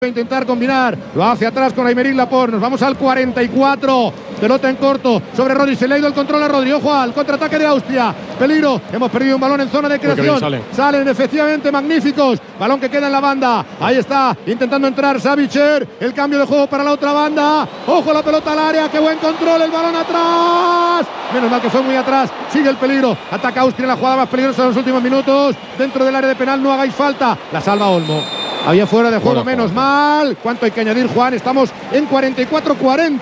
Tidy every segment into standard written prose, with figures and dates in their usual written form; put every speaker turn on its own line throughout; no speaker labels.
intentar combinar, lo hace atrás con Aymeric Laporte. Nos vamos al 44, pelota en corto sobre Rodri, se le ha ido el control a Rodri. Ojo al contraataque de Austria, peligro, hemos perdido un balón en zona de creación. Salen efectivamente magníficos, balón que queda en la banda, ahí está, intentando entrar Savicer, el cambio de juego para la otra banda. Ojo la pelota al área, qué buen control, el balón atrás, menos mal que fue muy atrás, sigue el peligro, ataca Austria en la jugada más peligrosa de los últimos minutos, dentro del área de penal, no hagáis falta, la salva Olmo. Había fuera de juego, menos mal. ¿Cuánto hay que añadir, Juan? Estamos en 44-40.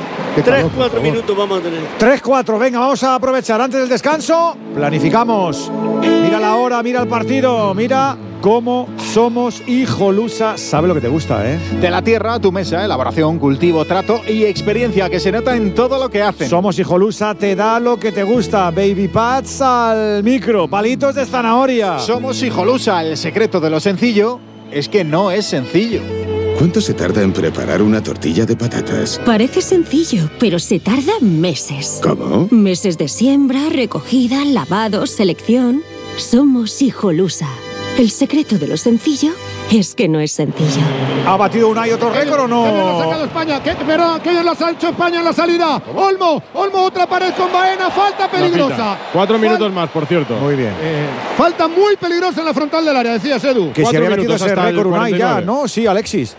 3-4 minutos vamos a tener.
3-4, venga, vamos a aprovechar antes del descanso. Planificamos. Mira la hora, mira el partido, mira cómo somos Hijolusa. Sabe lo que te gusta, ¿eh?
De la tierra a tu mesa, elaboración, cultivo, trato y experiencia que se nota en todo lo que hacen.
Somos Hijolusa, te da lo que te gusta. Baby pads al micro, palitos de zanahoria.
Somos Hijolusa, el secreto de lo sencillo es que no es sencillo.
¿Cuánto se tarda en preparar una tortilla de patatas?
Parece sencillo, pero se tarda meses.
¿Cómo?
Meses de siembra, recogida, lavado, selección. Somos Hijolusa. El secreto de lo sencillo es que no es sencillo.
¿Ha batido Unai otro récord o no?
¿Qué lo ha sacado España? ¿Qué lo ha hecho España en la salida? Olmo, otra pared con Baena, falta peligrosa.
4 minutos más, por cierto.
Muy bien.
Falta muy peligrosa en la frontal del área, decías, Edu.
Que si había metido ese
hasta
récord
el
Unai ya,
49.
¿no? Sí, Alexis.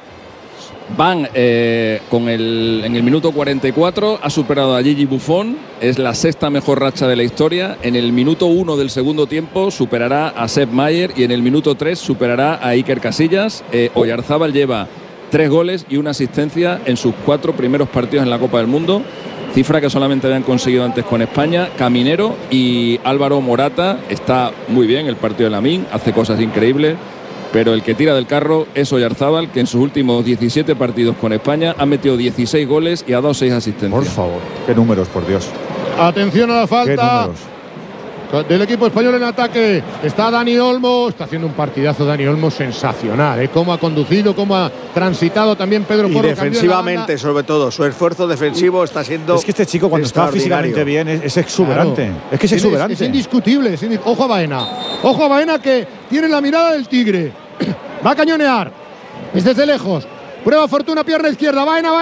Van en el minuto 44 ha superado a Gigi Buffon, es la sexta mejor racha de la historia. En el minuto 1 del segundo tiempo superará a Sepp Maier y en el minuto 3 superará a Iker Casillas. Oyarzábal lleva 3 goles y una asistencia en sus 4 primeros partidos en la Copa del Mundo, cifra que solamente habían conseguido antes con España. Caminero y Álvaro Morata está muy bien el partido de Lamine, hace cosas increíbles. Pero el que tira del carro es Oyarzábal, que en sus últimos 17 partidos con España ha metido 16 goles y ha dado 6 asistencias.
Por favor, qué números, por Dios.
Atención a la falta del equipo español en ataque. Está Dani Olmo, está haciendo un partidazo Dani Olmo sensacional, cómo ha conducido, cómo ha transitado también Pedro Porro.
Y defensivamente, sobre todo, su esfuerzo defensivo está siendo.
Es que este chico cuando está físicamente bien es exuberante. Claro. Es que es exuberante.
Es indiscutible. Ojo a Baena que tiene la mirada del tigre. Va a cañonear. Es desde lejos. Prueba fortuna, pierna izquierda. Baena.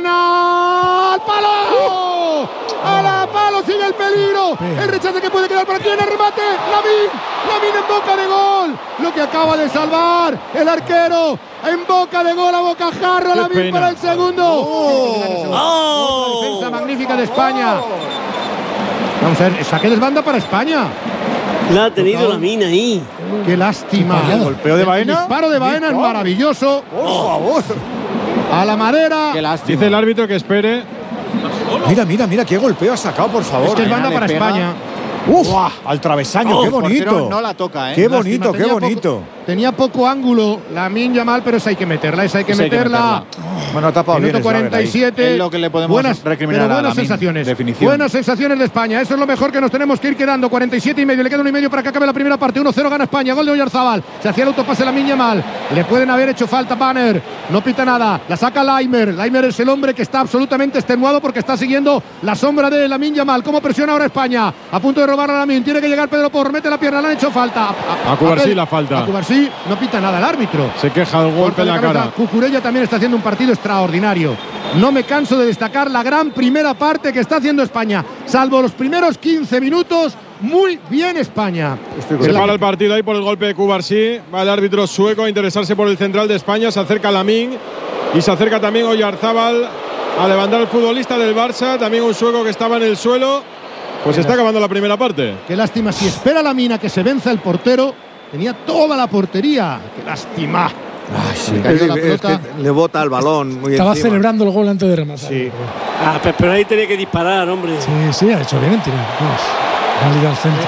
¡Al palo! ¡A la palo! Sigue el peligro. El rechace que puede quedar para aquí en el remate. Lamine en boca de gol. Lo que acaba de salvar el arquero. En boca de gol, a bocajarro. Lamine para el segundo. Una defensa magnífica de España. Vamos a ver, saque de banda para España.
La ha tenido Lamine ahí.
Qué lástima.
El golpeo de Baena.
El disparo de Baena es maravilloso.
Por favor.
A la madera.
Dice el árbitro que espere.
Mira, qué golpeo ha sacado, por favor.
Es que es banda para España.
¡Uf! Al travesaño, qué bonito.
No la toca, ¿eh?
Qué bonito, qué bonito.
Tenía poco ángulo Lamine Yamal, pero esa hay que meterla,
Bueno, ha tapado bien.
Minuto 47.
Es lo que le podemos recriminar a Lamine.
Sensaciones.
Definición.
Buenas sensaciones de España. Eso es lo mejor que nos tenemos que ir quedando. 47 y medio. Le queda 1 y medio para que acabe la primera parte. 1-0 gana España. Gol de Oyarzábal. Se hacía el autopase Lamine Yamal. Le pueden haber hecho falta Banner. No pita nada. La saca Laimer. Laimer es el hombre que está absolutamente extenuado porque está siguiendo la sombra de Lamine Yamal. ¿Cómo presiona ahora España? A punto de robar a Lamine. Tiene que llegar Pedro Porro. Mete la pierna. Le han hecho falta.
A Cubarsí la falta.
A Cubarsí no pita nada el árbitro.
Se queja el golpe en la cara.
Cucurella también está haciendo un partido extraordinario. No me canso de destacar la gran primera parte que está haciendo España. Salvo los primeros 15 minutos, muy bien España.
Se para el partido ahí por el golpe de Cubarsí. Va el árbitro sueco a interesarse por el central de España. Se acerca Lamine y se acerca también Oyarzábal a levantar al futbolista del Barça. También un sueco que estaba en el suelo. Pues está acabando la primera parte.
Qué lástima. Si espera Lamine a que se venza el portero, tenía toda la portería. Qué lástima.
Sí. Es que le bota el balón muy
Estaba
encima.
celebrando el gol antes de rematar.
Sí.
Pero ahí tenía que disparar, hombre.
Sí, ha hecho bien en tirar. Ha ligado al centro.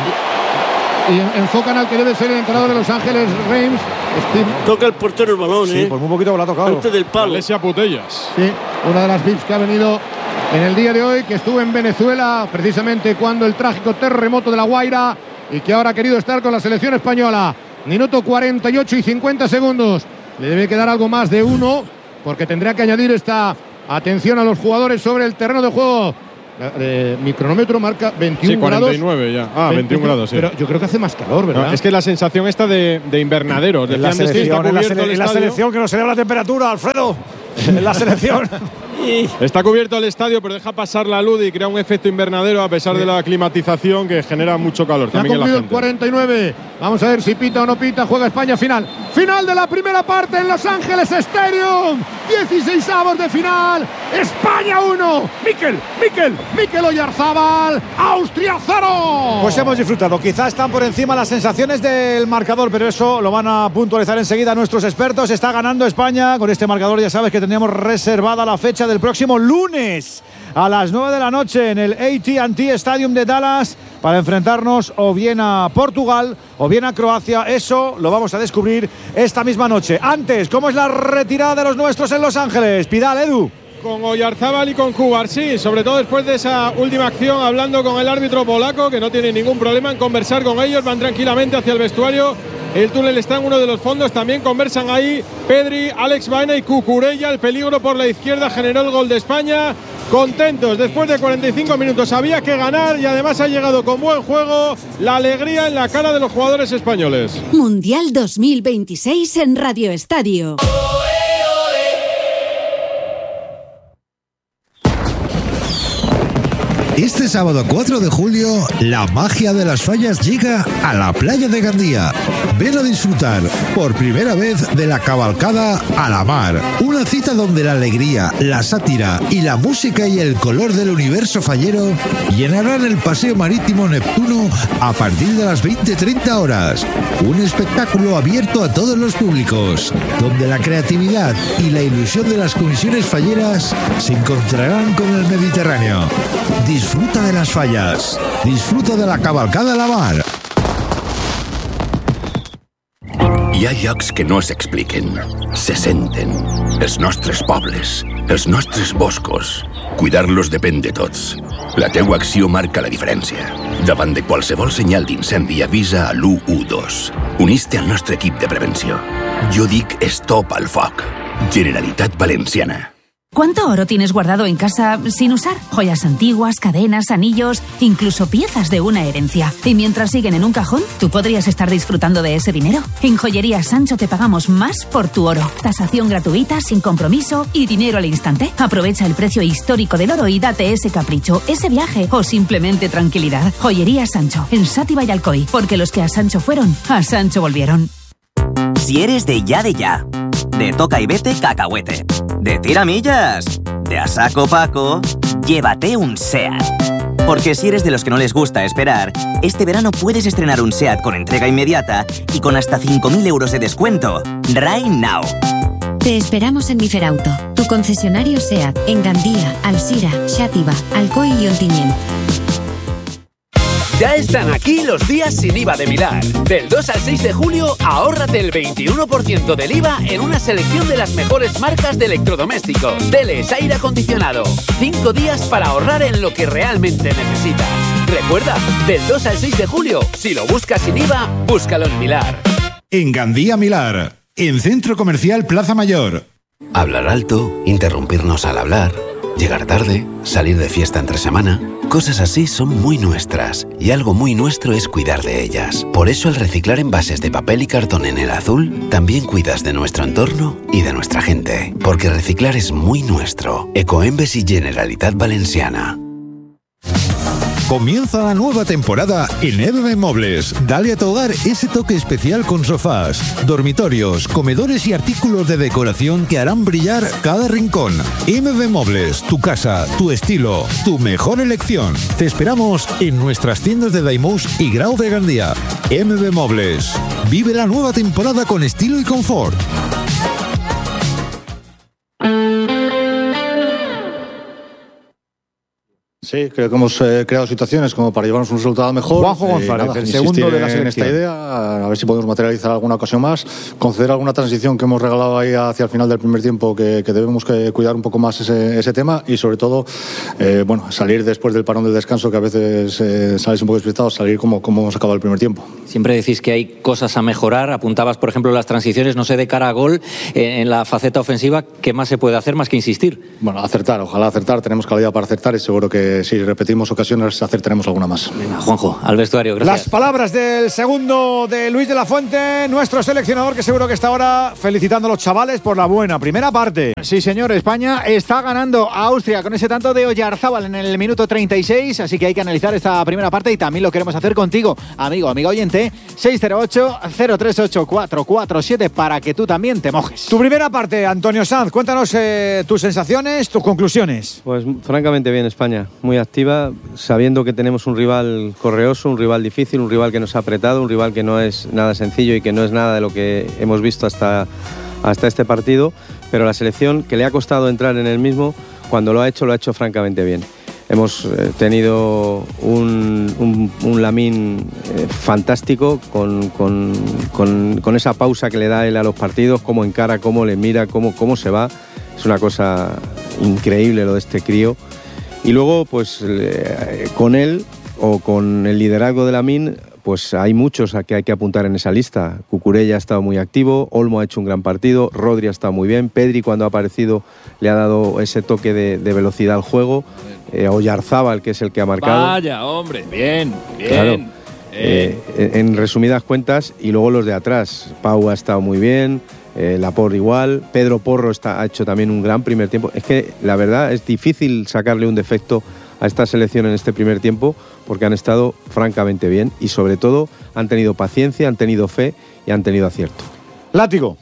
Y enfocan al que debe ser el entrenador de Los Ángeles, Reims.
Toca el portero el balón,
Sí, por muy poquito que lo ha tocado.
Antes del palo.
Alesia Putellas.
Sí, una de las VIPs que ha venido en el día de hoy, que estuvo en Venezuela precisamente cuando el trágico terremoto de La Guaira y que ahora ha querido estar con la selección española. Minuto 48 y 50 segundos. Le debe quedar algo más de 1 porque tendrá que añadir esta atención a los jugadores sobre el terreno de juego Mi cronómetro marca 21
49
grados.
ya. 21 grados, sí.
Pero yo creo que hace más calor, ¿verdad?
No, es que la sensación está de invernadero.
En la selección que no se eleva la temperatura, Alfredo. En la selección.
Está cubierto el estadio, pero deja pasar la luz y crea un efecto invernadero a pesar de la climatización que genera mucho calor.
Ya ha cumplido el 49. Vamos a ver si pita o no pita. Juega España final. Final de la primera parte en Los Ángeles Stadium. 16avos de final. España 1. Mikel Oyarzábal. Austria 0.
Pues hemos disfrutado. Quizás están por encima las sensaciones del marcador, pero eso lo van a puntualizar enseguida nuestros expertos. Está ganando España. Con este marcador ya sabes que teníamos reservada la fecha del próximo lunes a las 9 de la noche en el AT&T Stadium de Dallas para enfrentarnos o bien a Portugal o bien a Croacia. Eso lo vamos a descubrir esta misma noche. Antes, ¿cómo es la retirada de los nuestros en Los Ángeles? Pidal, Edu.
Con Oyarzábal y con Cubarsí, sobre todo después de esa última acción, hablando con el árbitro polaco, que no tiene ningún problema en conversar con ellos, van tranquilamente hacia el vestuario. El túnel está en uno de los fondos, también conversan ahí Pedri, Alex Baena y Cucurella. El peligro por la izquierda generó el gol de España. Contentos, después de 45 minutos había que ganar y además ha llegado con buen juego, la alegría en la cara de los jugadores españoles.
Mundial 2026 en Radio Estadio.
Este sábado 4 de julio, la magia de las fallas llega a la playa de Gandía. Ven a disfrutar por primera vez de la cabalgada a la mar. Una cita donde la alegría, la sátira y la música y el color del universo fallero llenarán el paseo marítimo Neptuno a partir de las 20:30 horas. Un espectáculo abierto a todos los públicos, donde la creatividad y la ilusión de las comisiones falleras se encontrarán con el Mediterráneo. Disfruta de las fallas. Disfruta de la cavalcada a la mar.
Hi ha llocs que no s'expliquen, se senten. Els nostres pobles, els nostres boscos. Cuidar-los depèn de tots. La teua acció marca la diferència. Davant de qualsevol senyal d'incendi avisa a l'112. Unís-te al nostre equip de prevenció. Jo dic stop al foc. Generalitat Valenciana.
¿Cuánto oro tienes guardado en casa sin usar? Joyas antiguas, cadenas, anillos, incluso piezas de una herencia. Y mientras siguen en un cajón, tú podrías estar disfrutando de ese dinero. En Joyería Sancho te pagamos más por tu oro. Tasación gratuita, sin compromiso y dinero al instante. Aprovecha el precio histórico del oro y date ese capricho, ese viaje o simplemente tranquilidad. Joyería Sancho, en Sátiva y Alcoy. Porque los que a Sancho fueron, a Sancho volvieron.
Si eres de ya, de toca y vete cacahuete, de tiramillas, de a saco Paco, llévate un SEAT. Porque si eres de los que no les gusta esperar, este verano puedes estrenar un SEAT con entrega inmediata y con hasta 5.000 euros de descuento. Right now.
Te esperamos en Miferauto, tu concesionario SEAT, en Gandía, Alsira, Xàtiva, Alcoy y Ontinyent.
Ya están aquí los días sin IVA de Milar. Del 2 al 6 de julio, ahórrate el 21% del IVA en una selección de las mejores marcas de electrodomésticos. Teles, aire acondicionado. 5 días para ahorrar en lo que realmente necesitas. Recuerda, del 2 al 6 de julio, si lo buscas sin IVA, búscalo en Milar.
En Gandía Milar, en Centro Comercial Plaza Mayor.
Hablar alto, interrumpirnos al hablar, llegar tarde, salir de fiesta entre semana. Cosas así son muy nuestras y algo muy nuestro es cuidar de ellas. Por eso al reciclar envases de papel y cartón en el azul, también cuidas de nuestro entorno y de nuestra gente. Porque reciclar es muy nuestro. Ecoembes y Generalitat Valenciana.
Comienza la nueva temporada en EBB Mobles. Dale a tu hogar ese toque especial con sofás, dormitorios, comedores y artículos de decoración que harán brillar cada rincón. EBB Mobles, tu casa, tu estilo, tu mejor elección. Te esperamos en nuestras tiendas de Daimús y Grau de Gandía. EBB Mobles. Vive la nueva temporada con estilo y confort.
Sí, creo que hemos creado situaciones como para llevarnos un resultado mejor.
Juanjo González, el segundo de la selección.
En esta idea, a ver si podemos materializar alguna ocasión más, conceder alguna transición que hemos regalado ahí hacia el final del primer tiempo, que debemos cuidar un poco más ese tema y sobre todo, salir después del parón del descanso, que a veces sales un poco despistado, salir como hemos acabado el primer tiempo.
Siempre decís que hay cosas a mejorar, apuntabas por ejemplo las transiciones, no sé, de cara a gol, en la faceta ofensiva, ¿qué más se puede hacer más que insistir?
Bueno, acertar, ojalá acertar, tenemos calidad para acertar y seguro que si repetimos ocasiones acertaremos alguna más.
Venga, Juanjo, al vestuario, gracias.
Las palabras del segundo de Luis de la Fuente, nuestro seleccionador, que seguro que está ahora felicitando a los chavales por la buena primera parte.
Sí, señor, España está ganando a Austria con ese tanto de Oyarzábal en el minuto 36, así que hay que analizar esta primera parte y también lo queremos hacer contigo, amigo, amiga oyente, 608-038-447 para que tú también te mojes.
Tu primera parte, Antonio Sanz, cuéntanos tus sensaciones, tus conclusiones.
Pues francamente bien España, muy activa, sabiendo que tenemos un rival correoso, un rival difícil, un rival que nos ha apretado, un rival que no es nada sencillo y que no es nada de lo que hemos visto hasta este partido, pero la selección que le ha costado entrar en el mismo, cuando lo ha hecho francamente bien. Hemos tenido un Lamine fantástico con esa pausa que le da él a los partidos, cómo encara, cómo le mira, cómo se va. Es una cosa increíble lo de este crío. Y luego, pues con él o con el liderazgo de Lamine, pues hay muchos a que hay que apuntar en esa lista. Cucurella ha estado muy activo, Olmo ha hecho un gran partido, Rodri ha estado muy bien, Pedri cuando ha aparecido le ha dado ese toque de velocidad al juego, Oyarzábal, que es el que ha marcado.
Vaya, hombre, bien.
Claro. En resumidas cuentas, y luego los de atrás, Pau ha estado muy bien, Laporte igual, Pedro Porro ha hecho también un gran primer tiempo. Es que la verdad es difícil sacarle un defecto a esta selección en este primer tiempo porque han estado francamente bien y sobre todo han tenido paciencia, han tenido fe y han tenido acierto.
Látigo.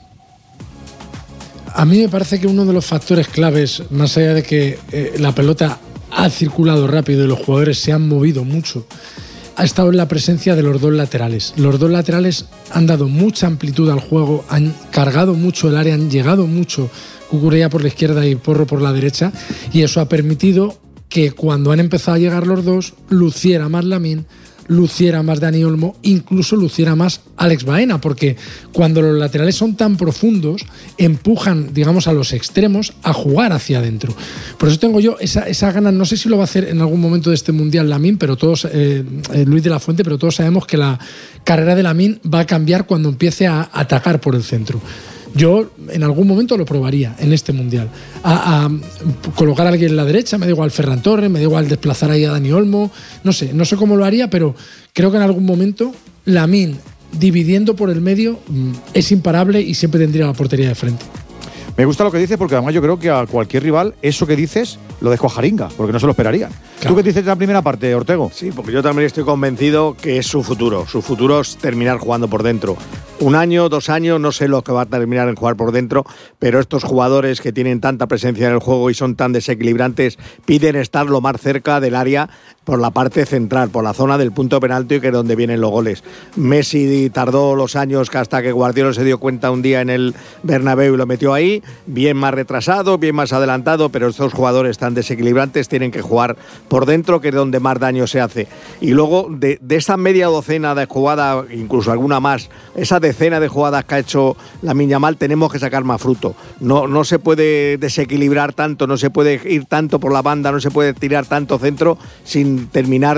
A mí me parece que uno de los factores claves, más allá de que la pelota ha circulado rápido y los jugadores se han movido mucho, ha estado en la presencia de los dos laterales. Los dos laterales han dado mucha amplitud al juego, han cargado mucho el área, han llegado mucho Cucurella por la izquierda y Porro por la derecha, y eso ha permitido que cuando han empezado a llegar los dos, luciera más Lamine, luciera más Dani Olmo, incluso luciera más Alex Baena, porque cuando los laterales son tan profundos, empujan, digamos, a los extremos a jugar hacia adentro. Por eso tengo yo esa ganas, no sé si lo va a hacer en algún momento de este Mundial Lamine, pero todos, Luis de la Fuente, pero todos sabemos que la carrera de Lamine va a cambiar cuando empiece a atacar por el centro. Yo en algún momento lo probaría en este Mundial. A colocar a alguien en la derecha, me da igual Ferran Torres, me da igual desplazar ahí a Dani Olmo, no sé cómo lo haría, pero creo que en algún momento Lamine dividiendo por el medio es imparable y siempre tendría la portería de frente.
Me gusta lo que dices porque además yo creo que a cualquier rival eso que dices lo dejo a jaringa, porque no se lo esperarían. Claro. ¿Tú qué dices de la primera parte, Ortego?
Sí, porque yo también estoy convencido que es su futuro. Su futuro es terminar jugando por dentro. 1 año, 2 años, no sé lo que va a terminar en jugar por dentro, pero estos jugadores que tienen tanta presencia en el juego y son tan desequilibrantes piden estar lo más cerca del área por la parte central, por la zona del punto de penalti, que es donde vienen los goles. Messi tardó los años que hasta que Guardiola se dio cuenta un día en el Bernabéu y lo metió ahí, bien más retrasado, bien más adelantado, pero estos jugadores tan desequilibrantes tienen que jugar por dentro, que es donde más daño se hace. Y luego de esa media docena de jugadas, incluso alguna más, esa decena de jugadas que ha hecho Lamine Yamal, tenemos que sacar más fruto. No se puede desequilibrar tanto, no se puede ir tanto por la banda, no se puede tirar tanto centro sin terminar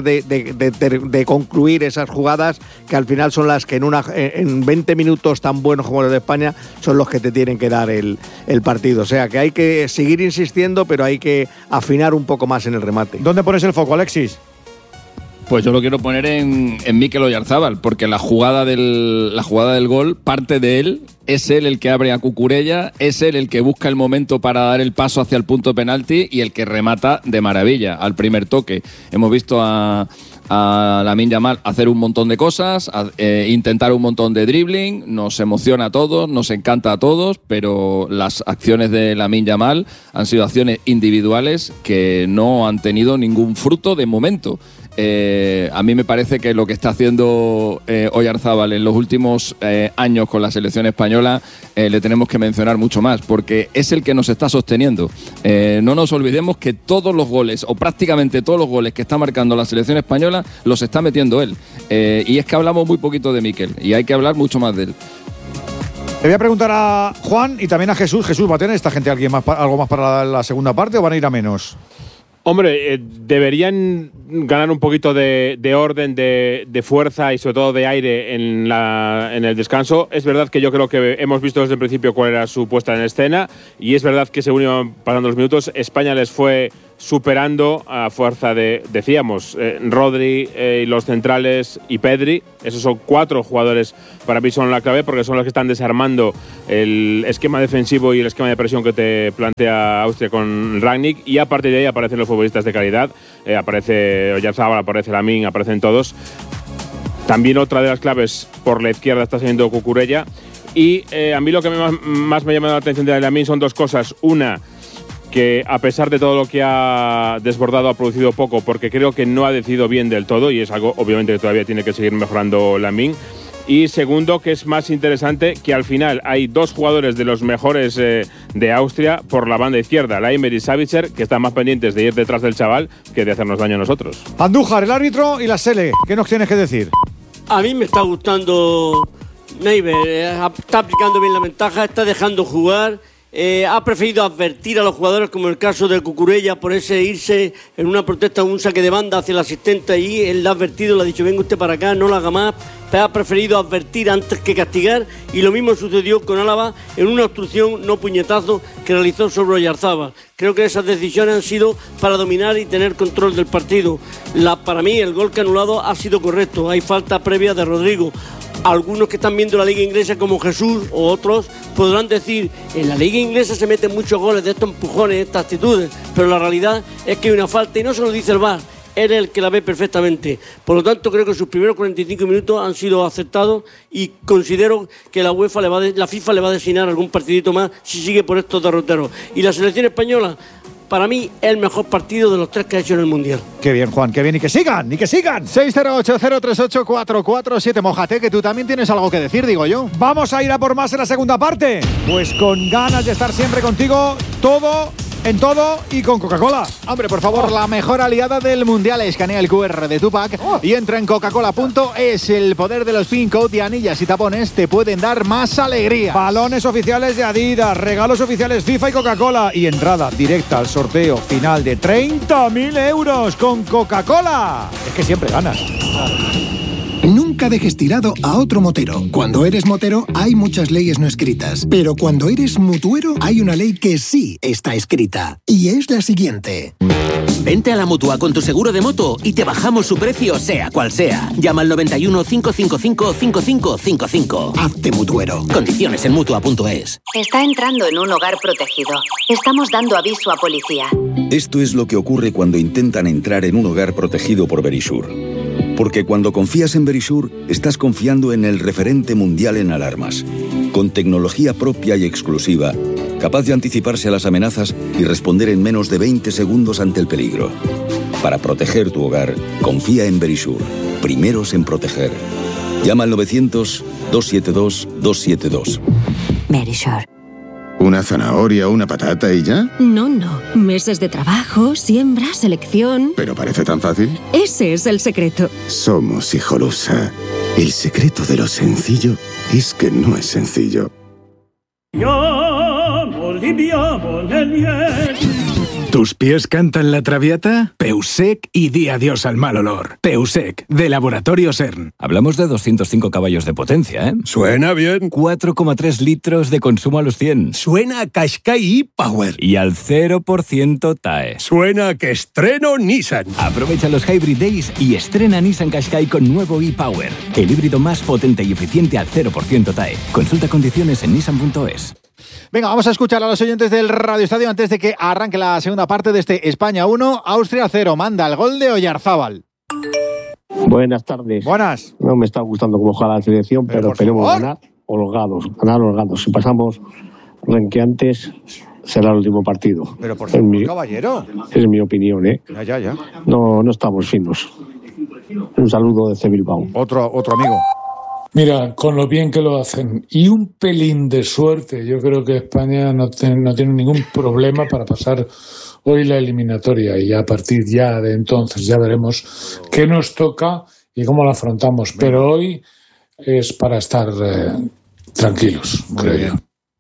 de concluir esas jugadas que al final son las que en 20 minutos tan buenos como los de España son los que te tienen que dar el partido. O sea que hay que seguir insistiendo, pero hay que afinar un poco más en el remate.
¿Dónde pones el foco, Alexis?
Pues yo lo quiero poner en Mikel Oyarzábal, porque la jugada del gol parte de él, es él el que abre a Cucurella, es él el que busca el momento para dar el paso hacia el punto de penalti y el que remata de maravilla al primer toque. Hemos visto a Lamine Yamal hacer un montón de cosas, intentar un montón de dribbling, nos emociona a todos, nos encanta a todos, pero las acciones de Lamine Yamal han sido acciones individuales que no han tenido ningún fruto de momento. A mí me parece que lo que está haciendo Oyarzábal en los últimos años con la selección española le tenemos que mencionar mucho más, porque es el que nos está sosteniendo. No nos olvidemos que todos los goles, o prácticamente todos los goles que está marcando la selección española, los está metiendo él. Y es que hablamos muy poquito de Mikel, y hay que hablar mucho más de él.
Le voy a preguntar a Juan y también a Jesús. Jesús, ¿va a tener esta gente algo más para la segunda parte o van a ir a menos?
Hombre, deberían ganar un poquito de orden, de fuerza y sobre todo de aire en el descanso. Es verdad que yo creo que hemos visto desde el principio cuál era su puesta en escena y es verdad que según iban pasando los minutos, España les fue superando a fuerza de, decíamos, Rodri, los centrales y Pedri. Esos son 4 jugadores para mí son la clave, porque son los que están desarmando el esquema defensivo y el esquema de presión que te plantea Austria con Rangnick, y a partir de ahí aparecen los futbolistas de calidad. Aparece Oyarzabal, aparece Lamine, aparecen todos. También otra de las claves por la izquierda está siendo Cucurella. Y a mí lo que más me ha llamado la atención de Lamine son 2 cosas. Una, que a pesar de todo lo que ha desbordado ha producido poco, porque creo que no ha decidido bien del todo, y es algo obviamente que todavía tiene que seguir mejorando Lamine. Y segundo, que es más interesante, que al final hay 2 jugadores de los mejores de Austria por la banda izquierda, Laimer y Savitzer, que están más pendientes de ir detrás del chaval que de hacernos daño a nosotros.
Andújar, el árbitro y la Sele, ¿qué nos tienes que decir?
A mí me está gustando Neiber, está aplicando bien la ventaja, está dejando jugar. Ha preferido advertir a los jugadores, como el caso de Cucurella, por ese irse en una protesta, un saque de banda hacia el asistente, y él le ha advertido, le ha dicho: venga usted para acá, no lo haga más. Pero ha preferido advertir antes que castigar, y lo mismo sucedió con Álava en una obstrucción, no puñetazo, que realizó sobre Oyarzabal. Creo que esas decisiones han sido para dominar y tener control del partido. Para mí el gol que ha anulado ha sido correcto, hay falta previa de Rodrigo. Algunos que están viendo la liga inglesa, como Jesús o otros, podrán decir: en la liga inglesa se meten muchos goles de estos empujones, estas actitudes, pero la realidad es que hay una falta, y no se lo dice el VAR, él es el que la ve perfectamente. Por lo tanto, creo que sus primeros 45 minutos han sido aceptados, y considero que la FIFA le va a designar algún partidito más si sigue por estos derroteros. Y la selección española, para mí, es el mejor partido de los 3 que ha hecho en el Mundial.
Qué bien, Juan, qué bien, y que sigan, y que sigan. 608-038-447, mójate, que tú también tienes algo que decir, digo yo. Vamos a ir a por más en la segunda parte. Pues con ganas de estar siempre contigo, todo en todo y con Coca-Cola.
Hombre, por favor, la mejor aliada del Mundial. Escanea el QR de tu pack y entra en coca-cola.es. El poder de los pin code y anillas y tapones te pueden dar más alegría.
Balones oficiales de Adidas, regalos oficiales FIFA y Coca-Cola, y entrada directa al sorteo final de 30.000 euros con Coca-Cola. Es que siempre ganas.
Nunca dejes tirado a otro motero. Cuando eres motero hay muchas leyes no escritas, pero cuando eres mutuero hay una ley que sí está escrita, y es la siguiente.
Vente a la Mutua con tu seguro de moto y te bajamos su precio sea cual sea. Llama al 91 555 5555.
Hazte mutuero.
Condiciones en Mutua.es.
Está entrando en un hogar protegido. Estamos dando aviso a policía.
Esto es lo que ocurre cuando intentan entrar en un hogar protegido por Verisure. Porque cuando confías en Verisure, estás confiando en el referente mundial en alarmas, con tecnología propia y exclusiva, capaz de anticiparse a las amenazas y responder en menos de 20 segundos ante el peligro. Para proteger tu hogar, confía en Verisure. Primeros en proteger. Llama al 900-272-272.
Verisure.
¿Una zanahoria o una patata y ya?
No. Meses de trabajo, siembra, selección.
¿Pero parece tan fácil?
Ese es el secreto.
Somos Hijolusa. El secreto de lo sencillo es que no es sencillo.
¿Tus pies cantan la traviata? Peusec y di adiós al mal olor. Peusec, de Laboratorio CERN.
Hablamos de 205 caballos de potencia, ¿eh?
Suena bien.
4,3 litros de consumo a los 100.
Suena a Qashqai e-Power.
Y al 0% TAE.
Suena a que estreno Nissan.
Aprovecha los Hybrid Days y estrena Nissan Qashqai con nuevo e-Power. El híbrido más potente y eficiente al 0% TAE. Consulta condiciones en nissan.es.
Venga, vamos a escuchar a los oyentes del Radio Estadio antes de que arranque la segunda parte de este España 1, Austria 0. Manda el gol de Oyarzabal.
Buenas tardes.
Buenas.
No me está gustando cómo juega la selección, pero esperemos ganar holgados. Si pasamos renqueantes, será el último partido.
Pero por favor, caballero.
Es mi opinión, ¿eh?
Ya.
No estamos finos. Un saludo desde Bilbao.
Otro amigo.
Mira, con lo bien que lo hacen y un pelín de suerte, yo creo que España no tiene ningún problema para pasar hoy la eliminatoria, y a partir ya de entonces ya veremos qué nos toca y cómo lo afrontamos. Pero hoy es para estar tranquilos, creo yo.